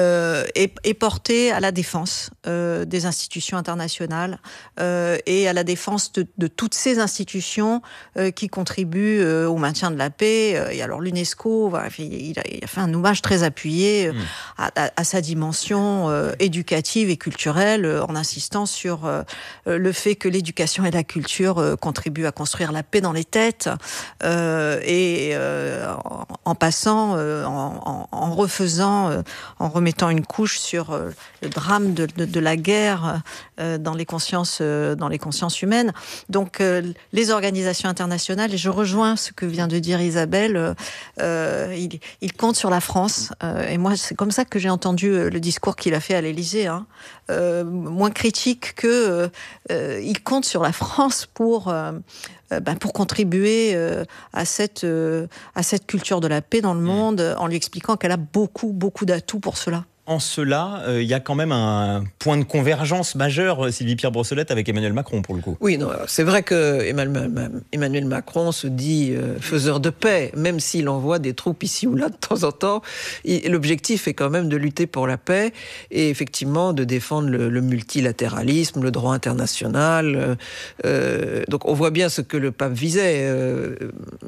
[SPEAKER 6] est portée à la défense des institutions internationales et à la défense de toutes ces institutions qui contribuent au maintien de la paix. Et alors l'UNESCO, il a fait un hommage très appuyé à sa dimension éducative et culturelle, en insistant sur le fait que l'éducation et la culture contribuent à construire la paix dans les têtes, et en passant, en remettant une couche sur le drame de la guerre dans les consciences humaines. Donc les organisations internationales, et je rejoins ce que vient de dire Isabelle, il compte sur la France, et moi c'est comme ça que j'ai entendu le discours qu'il a fait à l'Élysée, moins critique que il compte sur la France pour contribuer à cette culture de la paix dans le monde, en lui expliquant qu'elle a beaucoup d'atouts pour cela.
[SPEAKER 5] En cela, il y a quand même un point de convergence majeur, Sylvie-Pierre Brossolette, avec Emmanuel Macron, pour le coup.
[SPEAKER 11] Oui, non, c'est vrai que Emmanuel Macron se dit faiseur de paix, même s'il envoie des troupes ici ou là de temps en temps. L'objectif est quand même de lutter pour la paix et effectivement de défendre le multilatéralisme, le droit international. Donc on voit bien ce que le pape visait.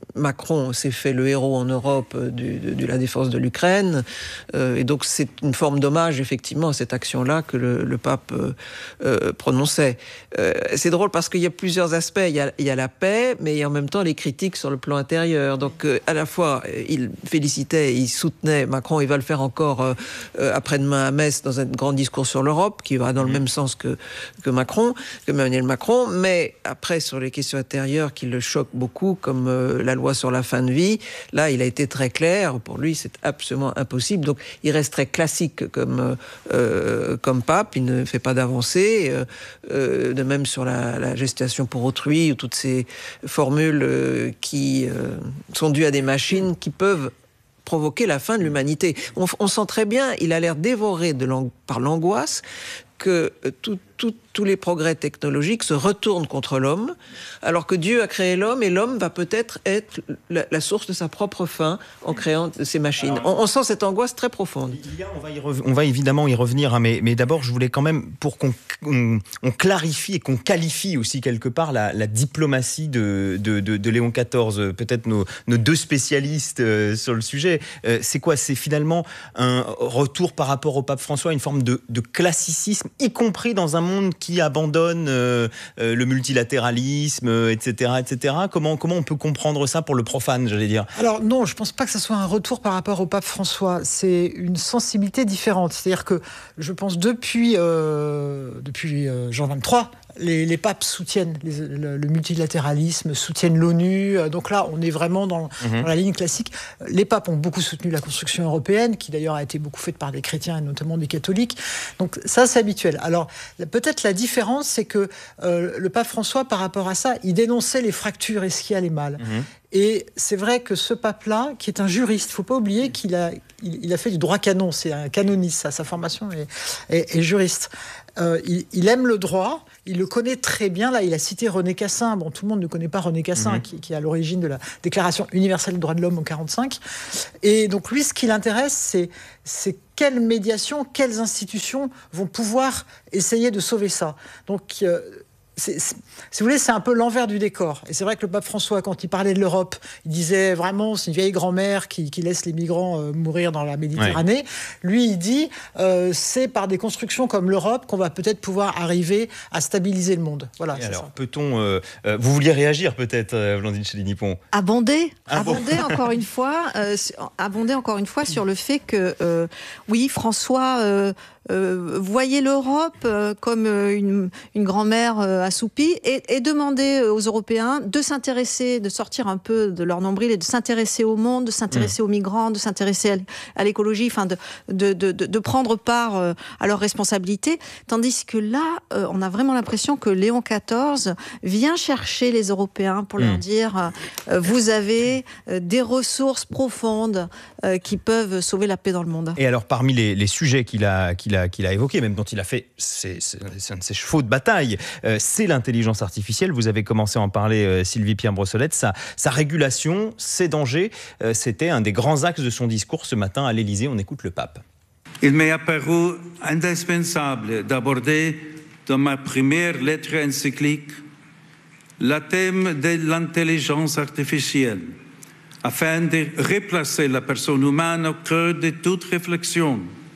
[SPEAKER 11] Macron s'est fait le héros en Europe de la défense de l'Ukraine, et donc c'est une forme forme d'hommage, effectivement, à cette action-là que le pape prononçait. C'est drôle parce qu'il y a plusieurs aspects. Il y a la paix, mais il y a en même temps les critiques sur le plan intérieur. Donc, à la fois, il félicitait, il soutenait Macron, il va le faire encore après-demain à Metz dans un grand discours sur l'Europe, qui va dans le même sens que Emmanuel Macron, mais après, sur les questions intérieures qui le choquent beaucoup, comme la loi sur la fin de vie, là, il a été très clair. Pour lui, c'est absolument impossible. Donc, il reste très classique comme pape. Il ne fait pas d'avancée. De même sur la gestation pour autrui, ou toutes ces formules qui sont dues à des machines qui peuvent provoquer la fin de l'humanité. On sent très bien, il a l'air dévoré par l'angoisse que tous les progrès technologiques se retournent contre l'homme, alors que Dieu a créé l'homme et l'homme va peut-être être la source de sa propre fin en créant ces machines. On sent cette angoisse très profonde.
[SPEAKER 5] On va évidemment y revenir, hein, mais d'abord, je voulais quand même, pour qu'on clarifie et qu'on qualifie aussi quelque part la diplomatie de Léon XIV, peut-être nos deux spécialistes sur le sujet. C'est quoi ? C'est finalement un retour par rapport au pape François, une forme de classicisme, y compris dans un monde qui abandonne le multilatéralisme, etc., etc. Comment on peut comprendre ça pour le profane, j'allais dire ?
[SPEAKER 7] Alors non, je ne pense pas que ce soit un retour par rapport au pape François. C'est une sensibilité différente. C'est-à-dire que je pense depuis Jean XXIII, les papes soutiennent le multilatéralisme, soutiennent l'ONU. Donc là, on est vraiment dans la ligne classique. Les papes ont beaucoup soutenu la construction européenne, qui d'ailleurs a été beaucoup faite par des chrétiens et notamment des catholiques. Donc ça, c'est habituel. Alors peut-être la différence, c'est que le pape François, par rapport à ça, il dénonçait les fractures et ce qui allait mal. Et c'est vrai que ce pape-là, qui est un juriste, il ne faut pas oublier qu'il a fait du droit canon, c'est un canoniste, sa formation est juriste. Il aime le droit, il le connaît très bien. Là, il a cité René Cassin. Bon, tout le monde ne connaît pas René Cassin, qui est à l'origine de la Déclaration universelle des droits de l'homme en 1945. Et donc, lui, ce qui l'intéresse, c'est quelles médiations, quelles institutions vont pouvoir essayer de sauver ça. Donc, si vous voulez, c'est un peu l'envers du décor. Et c'est vrai que le pape François, quand il parlait de l'Europe, il disait vraiment, c'est une vieille grand-mère qui laisse les migrants mourir dans la Méditerranée. Ouais. Lui, il dit, c'est par des constructions comme l'Europe qu'on va peut-être pouvoir arriver à stabiliser le monde. Voilà.
[SPEAKER 5] Et alors, ça. Peut-on... vous vouliez réagir peut-être, Blandine Chély-Nippon ?
[SPEAKER 6] Abonder encore une fois sur le fait que, oui, François... voyez l'Europe comme une grand-mère assoupie et demandez aux Européens de s'intéresser, de sortir un peu de leur nombril et de s'intéresser au monde, de s'intéresser aux migrants, de s'intéresser à l'écologie, enfin de prendre part à leurs responsabilités. Tandis que là, on a vraiment l'impression que Léon XIV vient chercher les Européens pour leur dire vous avez des ressources profondes qui peuvent sauver la paix dans le monde.
[SPEAKER 5] Et alors, parmi les sujets qu'il a évoqué, même dont il a fait, c'est un de ses chevaux de bataille, c'est l'intelligence artificielle. Vous avez commencé à en parler, Sylvie-Pierre Brossolette. Sa régulation, ses dangers, c'était un des grands axes de son discours ce matin à l'Élysée. On écoute le pape.
[SPEAKER 10] Il m'est apparu indispensable d'aborder dans ma première lettre encyclique le thème de l'intelligence artificielle, afin de replacer la personne humaine au cœur de toute réflexion,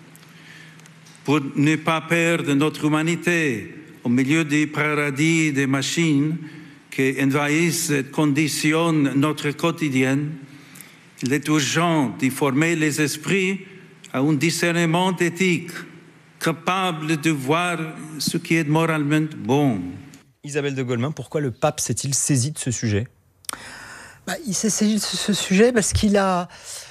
[SPEAKER 10] pour ne pas perdre notre humanité au milieu des paradis des machines qui envahissent et conditionnent notre quotidien. Il est urgent de former les esprits à un discernement éthique, capable de voir ce qui est moralement bon.
[SPEAKER 5] Isabelle de Golemin, pourquoi le pape s'est-il saisi de ce sujet ?
[SPEAKER 7] Il s'est saisi de ce sujet parce qu'il a...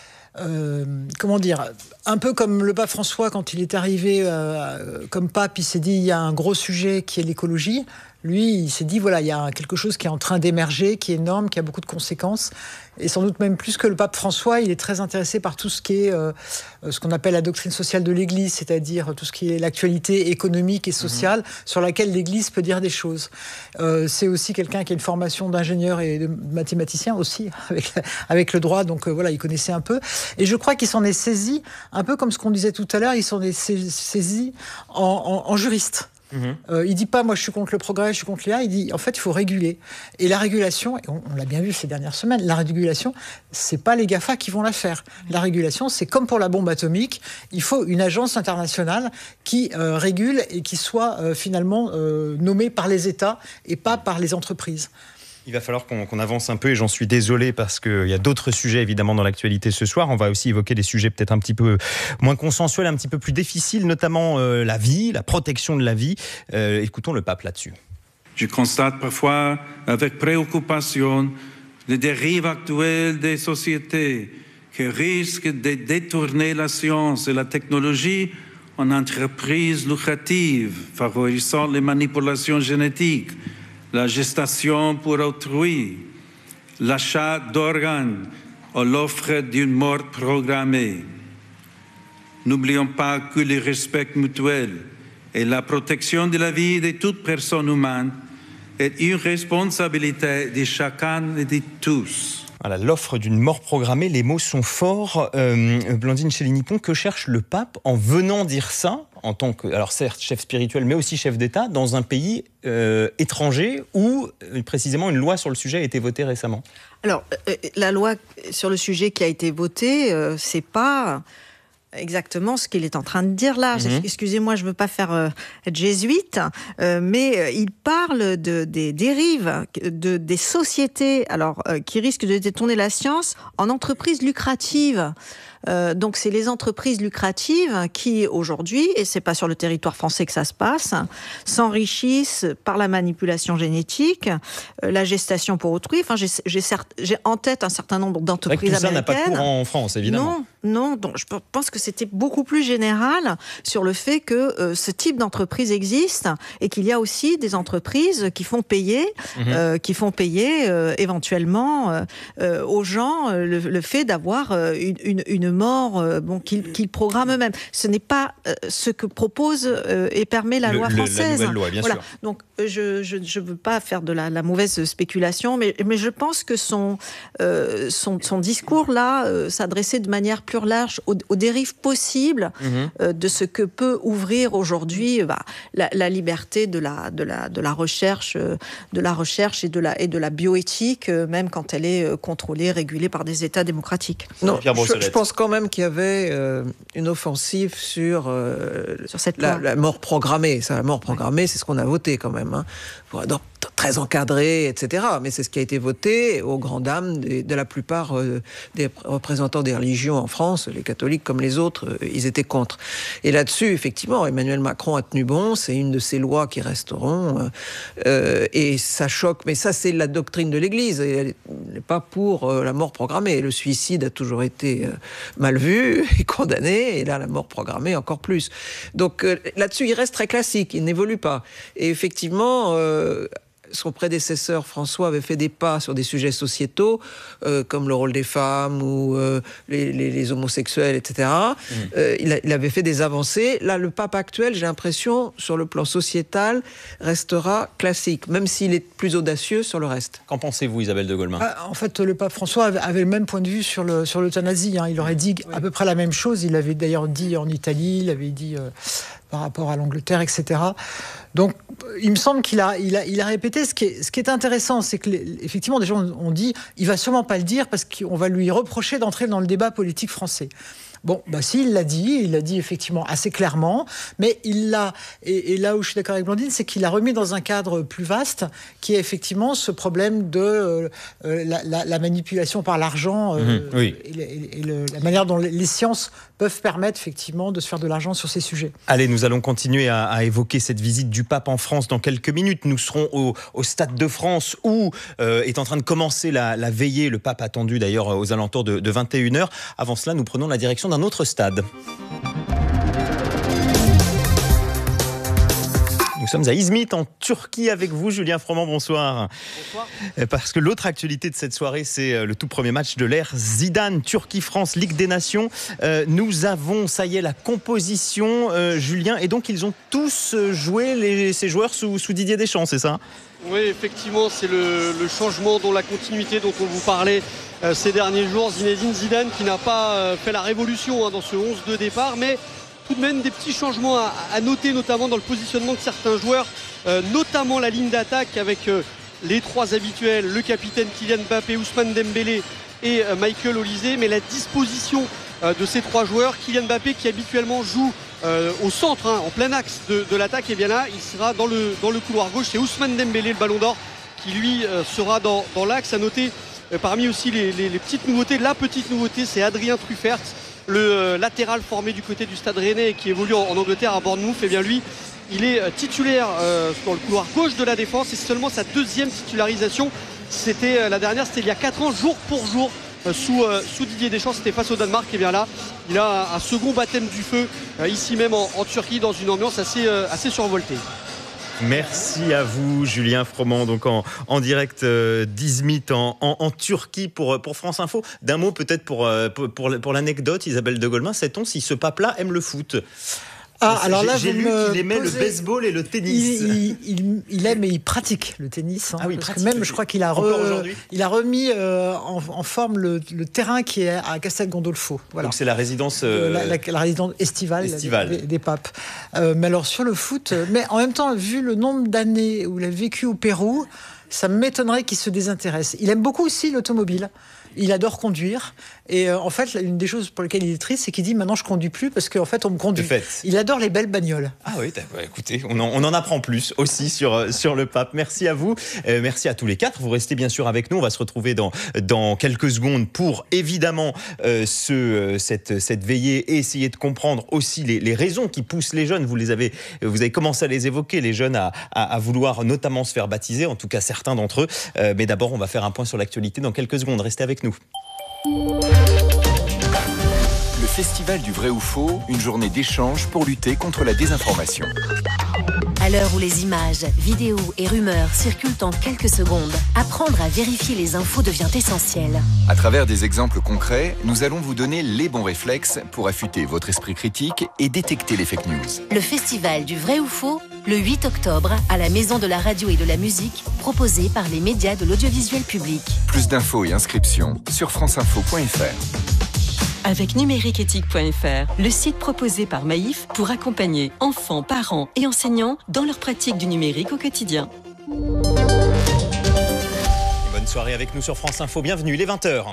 [SPEAKER 7] un peu comme le pape François, quand il est arrivé comme pape, il s'est dit il y a un gros sujet qui est l'écologie. Lui, il s'est dit voilà, il y a quelque chose qui est en train d'émerger, qui est énorme, qui a beaucoup de conséquences. Et sans doute même plus que le pape François, il est très intéressé par tout ce qui est ce qu'on appelle la doctrine sociale de l'Église, c'est-à-dire tout ce qui est l'actualité économique et sociale sur laquelle l'Église peut dire des choses. C'est aussi quelqu'un qui a une formation d'ingénieur et de mathématicien aussi, avec le droit, donc voilà, il connaissait un peu. Et je crois qu'il s'en est saisi, un peu comme ce qu'on disait tout à l'heure, il s'en est saisi en juriste. Il dit pas, moi je suis contre le progrès, je suis contre l'IA. Il dit, en fait, il faut réguler. Et la régulation, et on l'a bien vu ces dernières semaines, la régulation, c'est pas les GAFA qui vont la faire. La régulation, c'est comme pour la bombe atomique. Il faut une agence internationale qui régule et qui soit finalement nommée par les États et pas par les entreprises.
[SPEAKER 5] Il va falloir qu'on avance un peu et j'en suis désolé parce qu'il y a d'autres sujets évidemment dans l'actualité ce soir. On va aussi évoquer des sujets peut-être un petit peu moins consensuels, un petit peu plus difficiles, notamment la vie, la protection de la vie. Écoutons le pape là-dessus.
[SPEAKER 10] Je constate parfois avec préoccupation les dérives actuelles des sociétés qui risquent de détourner la science et la technologie en entreprises lucratives, favorisant les manipulations génétiques, la gestation pour autrui, l'achat d'organes ou l'offre d'une mort programmée. N'oublions pas que le respect mutuel et la protection de la vie de toute personne humaine est une responsabilité de chacun et de tous.
[SPEAKER 5] Voilà, l'offre d'une mort programmée, les mots sont forts. Blandine Chély-Nippon, que cherche le pape en venant dire ça, en tant que, alors certes, chef spirituel, mais aussi chef d'État, dans un pays étranger où, précisément, une loi sur le sujet a été votée récemment?
[SPEAKER 6] Alors, la loi sur le sujet qui a été votée, c'est pas exactement ce qu'il est en train de dire là. Excusez-moi, je ne veux pas faire être jésuite, mais il parle des dérives des sociétés qui risquent de détourner la science en entreprises lucratives. Donc c'est les entreprises lucratives qui aujourd'hui, et c'est pas sur le territoire français que ça se passe, s'enrichissent par la manipulation génétique, la gestation pour autrui. Enfin, j'ai en tête un certain nombre d'entreprises américaines.
[SPEAKER 5] Tout ça n'a pas cours en France, évidemment.
[SPEAKER 6] Non. Donc je pense que c'était beaucoup plus général sur le fait que ce type d'entreprise existe et qu'il y a aussi des entreprises qui font payer, éventuellement aux gens le fait d'avoir une mort qu'ils programment eux-mêmes. Ce n'est pas ce que propose et permet la loi française.
[SPEAKER 5] La nouvelle loi, bien sûr.
[SPEAKER 6] Donc je veux pas faire de la mauvaise spéculation, mais je pense que son discours là s'adressait de manière plus large aux dérives possibles de ce que peut ouvrir aujourd'hui la liberté de la recherche, et de la bioéthique, même quand elle est contrôlée, régulée par des États démocratiques.
[SPEAKER 11] Non, je pense quand même qu'il y avait une offensive sur cette la mort programmée. Ça, la mort programmée, c'est ce qu'on a voté quand même. Donc, très encadré, etc. Mais c'est ce qui a été voté aux grandes dames de la plupart des représentants des religions en France, les catholiques comme les autres, ils étaient contre. Et là-dessus, effectivement, Emmanuel Macron a tenu bon, c'est une de ces lois qui resteront, et ça choque, mais ça c'est la doctrine de l'Église, elle n'est pas pour la mort programmée. Le suicide a toujours été mal vu et condamné, et là la mort programmée encore plus. Donc là-dessus, il reste très classique, il n'évolue pas. Et effectivement, son prédécesseur François avait fait des pas sur des sujets sociétaux comme le rôle des femmes ou les homosexuels, etc. Il avait fait des avancées. Là, le pape actuel, j'ai l'impression, sur le plan sociétal, restera classique, même s'il est plus audacieux sur le reste.
[SPEAKER 5] Qu'en pensez-vous, Isabelle de Golemin?
[SPEAKER 7] En fait, le pape François avait le même point de vue sur l'euthanasie. Il aurait dit à peu près la même chose. Il l'avait d'ailleurs dit en Italie, il l'avait dit par rapport à l'Angleterre, etc. Donc, il me semble qu'il a répété. Ce qui est intéressant, c'est que effectivement, des gens ont dit, il va sûrement pas le dire parce qu'on va lui reprocher d'entrer dans le débat politique français. Bon, si, il l'a dit effectivement assez clairement, mais il l'a, et là où je suis d'accord avec Blandine, c'est qu'il l'a remis dans un cadre plus vaste, qui est effectivement ce problème de la manipulation par l'argent, et la manière dont les sciences peuvent permettre effectivement de se faire de l'argent sur ces sujets.
[SPEAKER 5] Allez, nous allons continuer à évoquer cette visite du pape en France dans quelques minutes. Nous serons au Stade de France où est en train de commencer la veillée. Le pape attendu d'ailleurs aux alentours de 21h. Avant cela, nous prenons la direction d'un autre stade. Nous sommes à İzmit, en Turquie, avec vous, Julien Froment, bonsoir. Bonsoir. Parce que l'autre actualité de cette soirée, c'est le tout premier match de l'ère Zidane, Turquie-France, Ligue des Nations. Nous avons, ça y est, la composition, Julien, et donc ils ont tous joué, ces joueurs, sous Didier Deschamps, c'est ça ?
[SPEAKER 13] Oui, effectivement, c'est le changement, la continuité dont on vous parlait ces derniers jours. Zinedine Zidane qui n'a pas fait la révolution dans ce 11 de départ, mais tout de même des petits changements à noter, notamment dans le positionnement de certains joueurs, notamment la ligne d'attaque avec les 3 habituels, le capitaine Kylian Mbappé, Ousmane Dembélé et Michael Olise. Mais la disposition de ces 3 joueurs, Kylian Mbappé qui habituellement joue au centre, en plein axe de l'attaque, et bien là il sera dans le couloir gauche. C'est Ousmane Dembélé, le ballon d'or, qui lui sera dans l'axe. À noter parmi aussi les petites nouveautés, la petite nouveauté, c'est Adrien Truffert, le latéral formé du côté du Stade Rennais et qui évolue en Angleterre à Bournemouth. Et bien lui, il est titulaire dans le couloir gauche de la défense, et c'est seulement sa 2e titularisation. La dernière, c'était il y a 4 ans, jour pour jour, sous Didier Deschamps. C'était face au Danemark. Et bien là, il a un second baptême du feu ici même en Turquie, dans une ambiance assez survoltée.
[SPEAKER 5] Merci à vous, Julien Froment, donc en direct d'Izmit en Turquie pour France Info. D'un mot peut-être pour l'anecdote, Isabelle de Golemin, sait-on si ce pape-là aime le foot?
[SPEAKER 7] Alors là,
[SPEAKER 5] j'ai lu qu'il aimait le baseball et le tennis.
[SPEAKER 7] Il aime et il pratique le tennis.
[SPEAKER 5] Ah oui,
[SPEAKER 7] parce que même, je crois qu'il a remis en forme le terrain qui est à Castel Gandolfo. Voilà.
[SPEAKER 5] Donc c'est la résidence,
[SPEAKER 7] la résidence estivale. Des papes. Mais alors sur le foot, mais en même temps, vu le nombre d'années où il a vécu au Pérou, ça m'étonnerait qu'il se désintéresse. Il aime beaucoup aussi l'automobile. Il adore conduire. Et en fait, une des choses pour lesquelles il est triste, c'est qu'il dit maintenant je conduis plus parce qu'en fait on me conduit. Il adore les belles bagnoles.
[SPEAKER 5] Ah oui, écoutez, on en apprend plus aussi sur le pape. Merci à vous, merci à tous les 4. Vous restez bien sûr avec nous. On va se retrouver dans quelques secondes pour évidemment cette veillée et essayer de comprendre aussi les raisons qui poussent les jeunes. Vous avez commencé à les évoquer, les jeunes à vouloir notamment se faire baptiser, en tout cas certains d'entre eux. Mais d'abord, on va faire un point sur l'actualité dans quelques secondes. Restez avec nous.
[SPEAKER 20] Le Festival du vrai ou faux, une journée d'échange pour lutter contre la désinformation.
[SPEAKER 18] À l'heure où les images, vidéos et rumeurs circulent en quelques secondes, apprendre à vérifier les infos devient essentiel.
[SPEAKER 20] À travers des exemples concrets, nous allons vous donner les bons réflexes pour affûter votre esprit critique et détecter les fake news.
[SPEAKER 18] Le Festival du vrai ou faux, le 8 octobre, à la Maison de la radio et de la musique, proposé par les médias de l'audiovisuel public.
[SPEAKER 20] Plus d'infos et inscriptions sur franceinfo.fr.
[SPEAKER 21] Avec numériqueéthique.fr, le site proposé par Maïf pour accompagner enfants, parents et enseignants dans leur pratique du numérique au quotidien.
[SPEAKER 5] Bonne soirée avec nous sur France Info. Bienvenue, il est 20h.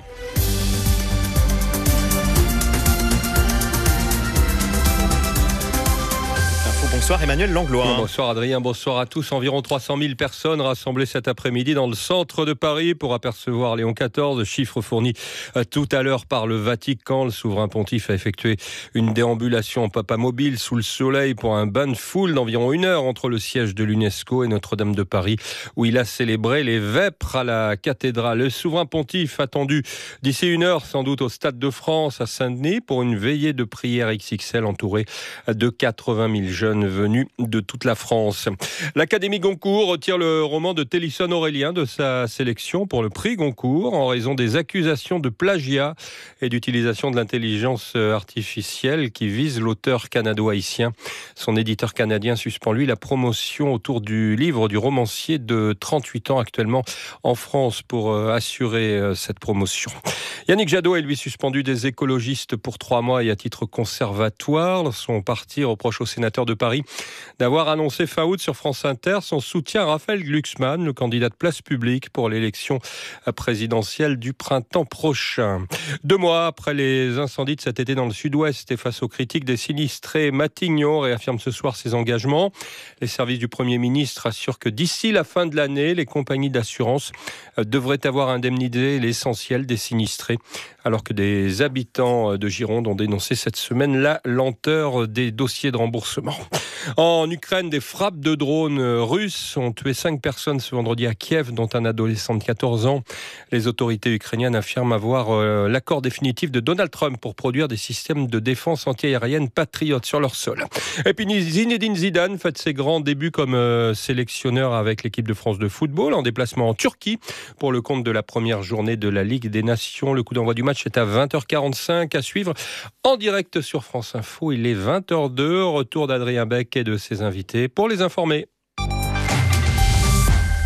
[SPEAKER 5] Bonsoir Emmanuel Langlois.
[SPEAKER 14] Bonsoir Adrien, bonsoir à tous. Environ 300 000 personnes rassemblées cet après-midi dans le centre de Paris pour apercevoir Léon XIV, chiffre fourni tout à l'heure par le Vatican. Le souverain pontife a effectué une déambulation en papamobile sous le soleil pour un bain de foule d'environ 1 heure entre le siège de l'UNESCO et Notre-Dame de Paris, où il a célébré les vêpres à la cathédrale. Le souverain pontife attendu d'ici 1 heure sans doute au Stade de France à Saint-Denis pour une veillée de prière XXL entourée de 80 000 jeunes venus de toute la France. L'Académie Goncourt retire le roman de Télisson Aurélien de sa sélection pour le prix Goncourt en raison des accusations de plagiat et d'utilisation de l'intelligence artificielle qui vise l'auteur canado-haïtien. Son éditeur canadien suspend lui la promotion autour du livre du romancier de 38 ans actuellement en France pour assurer cette promotion. Yannick Jadot est lui suspendu des écologistes pour 3 mois et à titre conservatoire. Son parti reproche au sénateur de Paris d'avoir annoncé fin août sur France Inter son soutien à Raphaël Glucksmann, le candidat de Place Publique pour l'élection présidentielle du printemps prochain. 2 mois après les incendies de cet été dans le sud-ouest et face aux critiques des sinistrés, Matignon réaffirme ce soir ses engagements. Les services du Premier ministre assurent que d'ici la fin de l'année, les compagnies d'assurance devraient avoir indemnisé l'essentiel des sinistrés, alors que des habitants de Gironde ont dénoncé cette semaine la lenteur des dossiers de remboursement. En Ukraine, des frappes de drones russes ont tué 5 personnes ce vendredi à Kiev, dont un adolescent de 14 ans. Les autorités ukrainiennes affirment avoir l'accord définitif de Donald Trump pour produire des systèmes de défense antiaérienne patriotes sur leur sol. Et puis Zinedine Zidane fait ses grands débuts comme sélectionneur avec l'équipe de France de football en déplacement en Turquie pour le compte de la première journée de la Ligue des Nations. Le coup d'envoi du match est à 20h45 à suivre en direct sur France Info. Il est 20h02. Retour d'Adrien Beck et de ses invités pour les informer.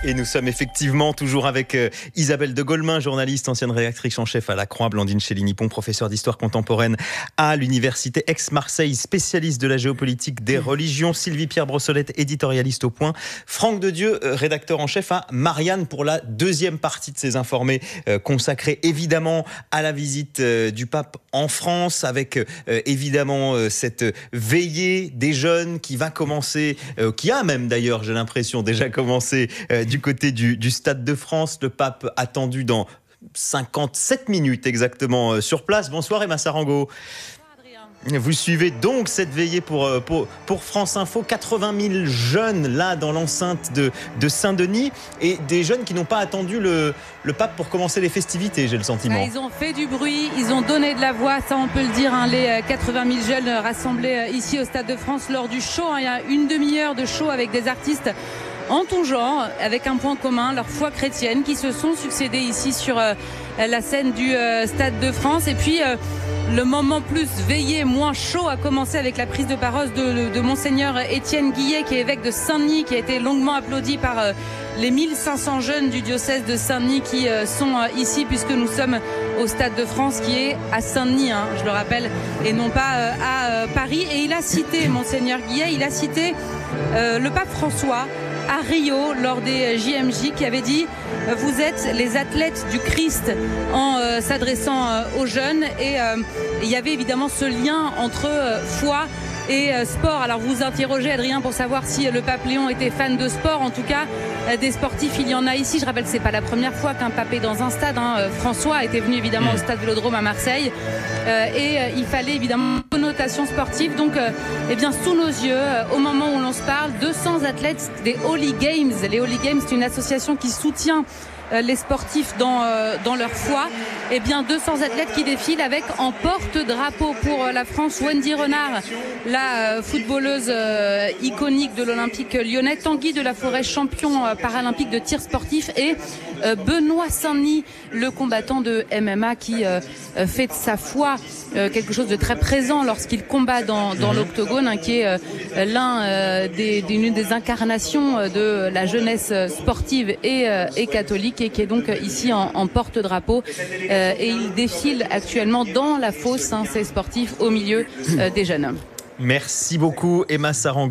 [SPEAKER 5] Et nous sommes effectivement toujours avec Isabelle de Golemin, journaliste, ancienne rédactrice en chef à La Croix, Blandine Chély-Nippon, professeure d'histoire contemporaine à l'université Aix-Marseille, spécialiste de la géopolitique des religions, Sylvie Pierre Brossolette, éditorialiste au Point, Franck Dedieu, rédacteur en chef à Marianne, pour la deuxième partie de ces informés consacrés évidemment à la visite du pape en France, avec évidemment cette veillée des jeunes qui va commencer, qui a même d'ailleurs, j'ai l'impression, déjà commencé du côté du Stade de France. Le pape attendu dans 57 minutes exactement sur place. Bonsoir Emma Sarango. Vous suivez donc cette veillée pour France Info. 80 000 jeunes là dans l'enceinte de Saint-Denis, et des jeunes qui n'ont pas attendu le pape pour commencer les festivités, j'ai le sentiment.
[SPEAKER 15] Ils ont fait du bruit, ils ont donné de la voix, ça on peut le dire, hein, les 80 000 jeunes rassemblés ici au Stade de France lors du show. Il y a une demi-heure de show avec des artistes en tout genre, avec un point commun, leur foi chrétienne, qui se sont succédés ici sur la scène du Stade de France. Et puis le moment plus veillé, moins chaud, a commencé avec la prise de parole de Monseigneur Étienne Guillet, qui est évêque de Saint-Denis, qui a été longuement applaudi par les 1500 jeunes du diocèse de Saint-Denis qui sont ici, puisque nous sommes au Stade de France, qui est à Saint-Denis, hein, je le rappelle, et non pas à Paris. Et il a cité, Monseigneur Guillet, il a cité le pape François à Rio lors des JMJ, qui avait dit « Vous êtes les athlètes du Christ » en s'adressant aux jeunes. Et il y avait évidemment ce lien entre foi et sport. Alors vous interrogez Adrien pour savoir si le pape Léon était fan de sport. En tout cas, des sportifs, il y en a ici. Je rappelle que c'est pas la première fois qu'un pape est dans un stade, hein. François était venu évidemment au stade Vélodrome à Marseille, et il fallait évidemment une connotation sportive. Donc eh bien, sous nos yeux, au moment où l'on se parle, 200 athlètes des Holy Games. Les Holy Games, c'est une association qui soutient les sportifs dans leur foi. Eh bien, 200 athlètes qui défilent avec en porte-drapeau pour la France Wendy Renard, la footballeuse iconique de l'Olympique lyonnais, Tanguy de la Forêt, champion paralympique de tir sportif, et Benoît Saint-Denis, le combattant de MMA qui fait de sa foi quelque chose de très présent lorsqu'il combat dans l'octogone, hein, qui est l'une des incarnations de la jeunesse sportive et catholique, et qui est donc ici en porte-drapeau. Et il défile actuellement dans la fosse, hein, ces sportifs, au milieu des jeunes.
[SPEAKER 5] Merci beaucoup Emma Sarango.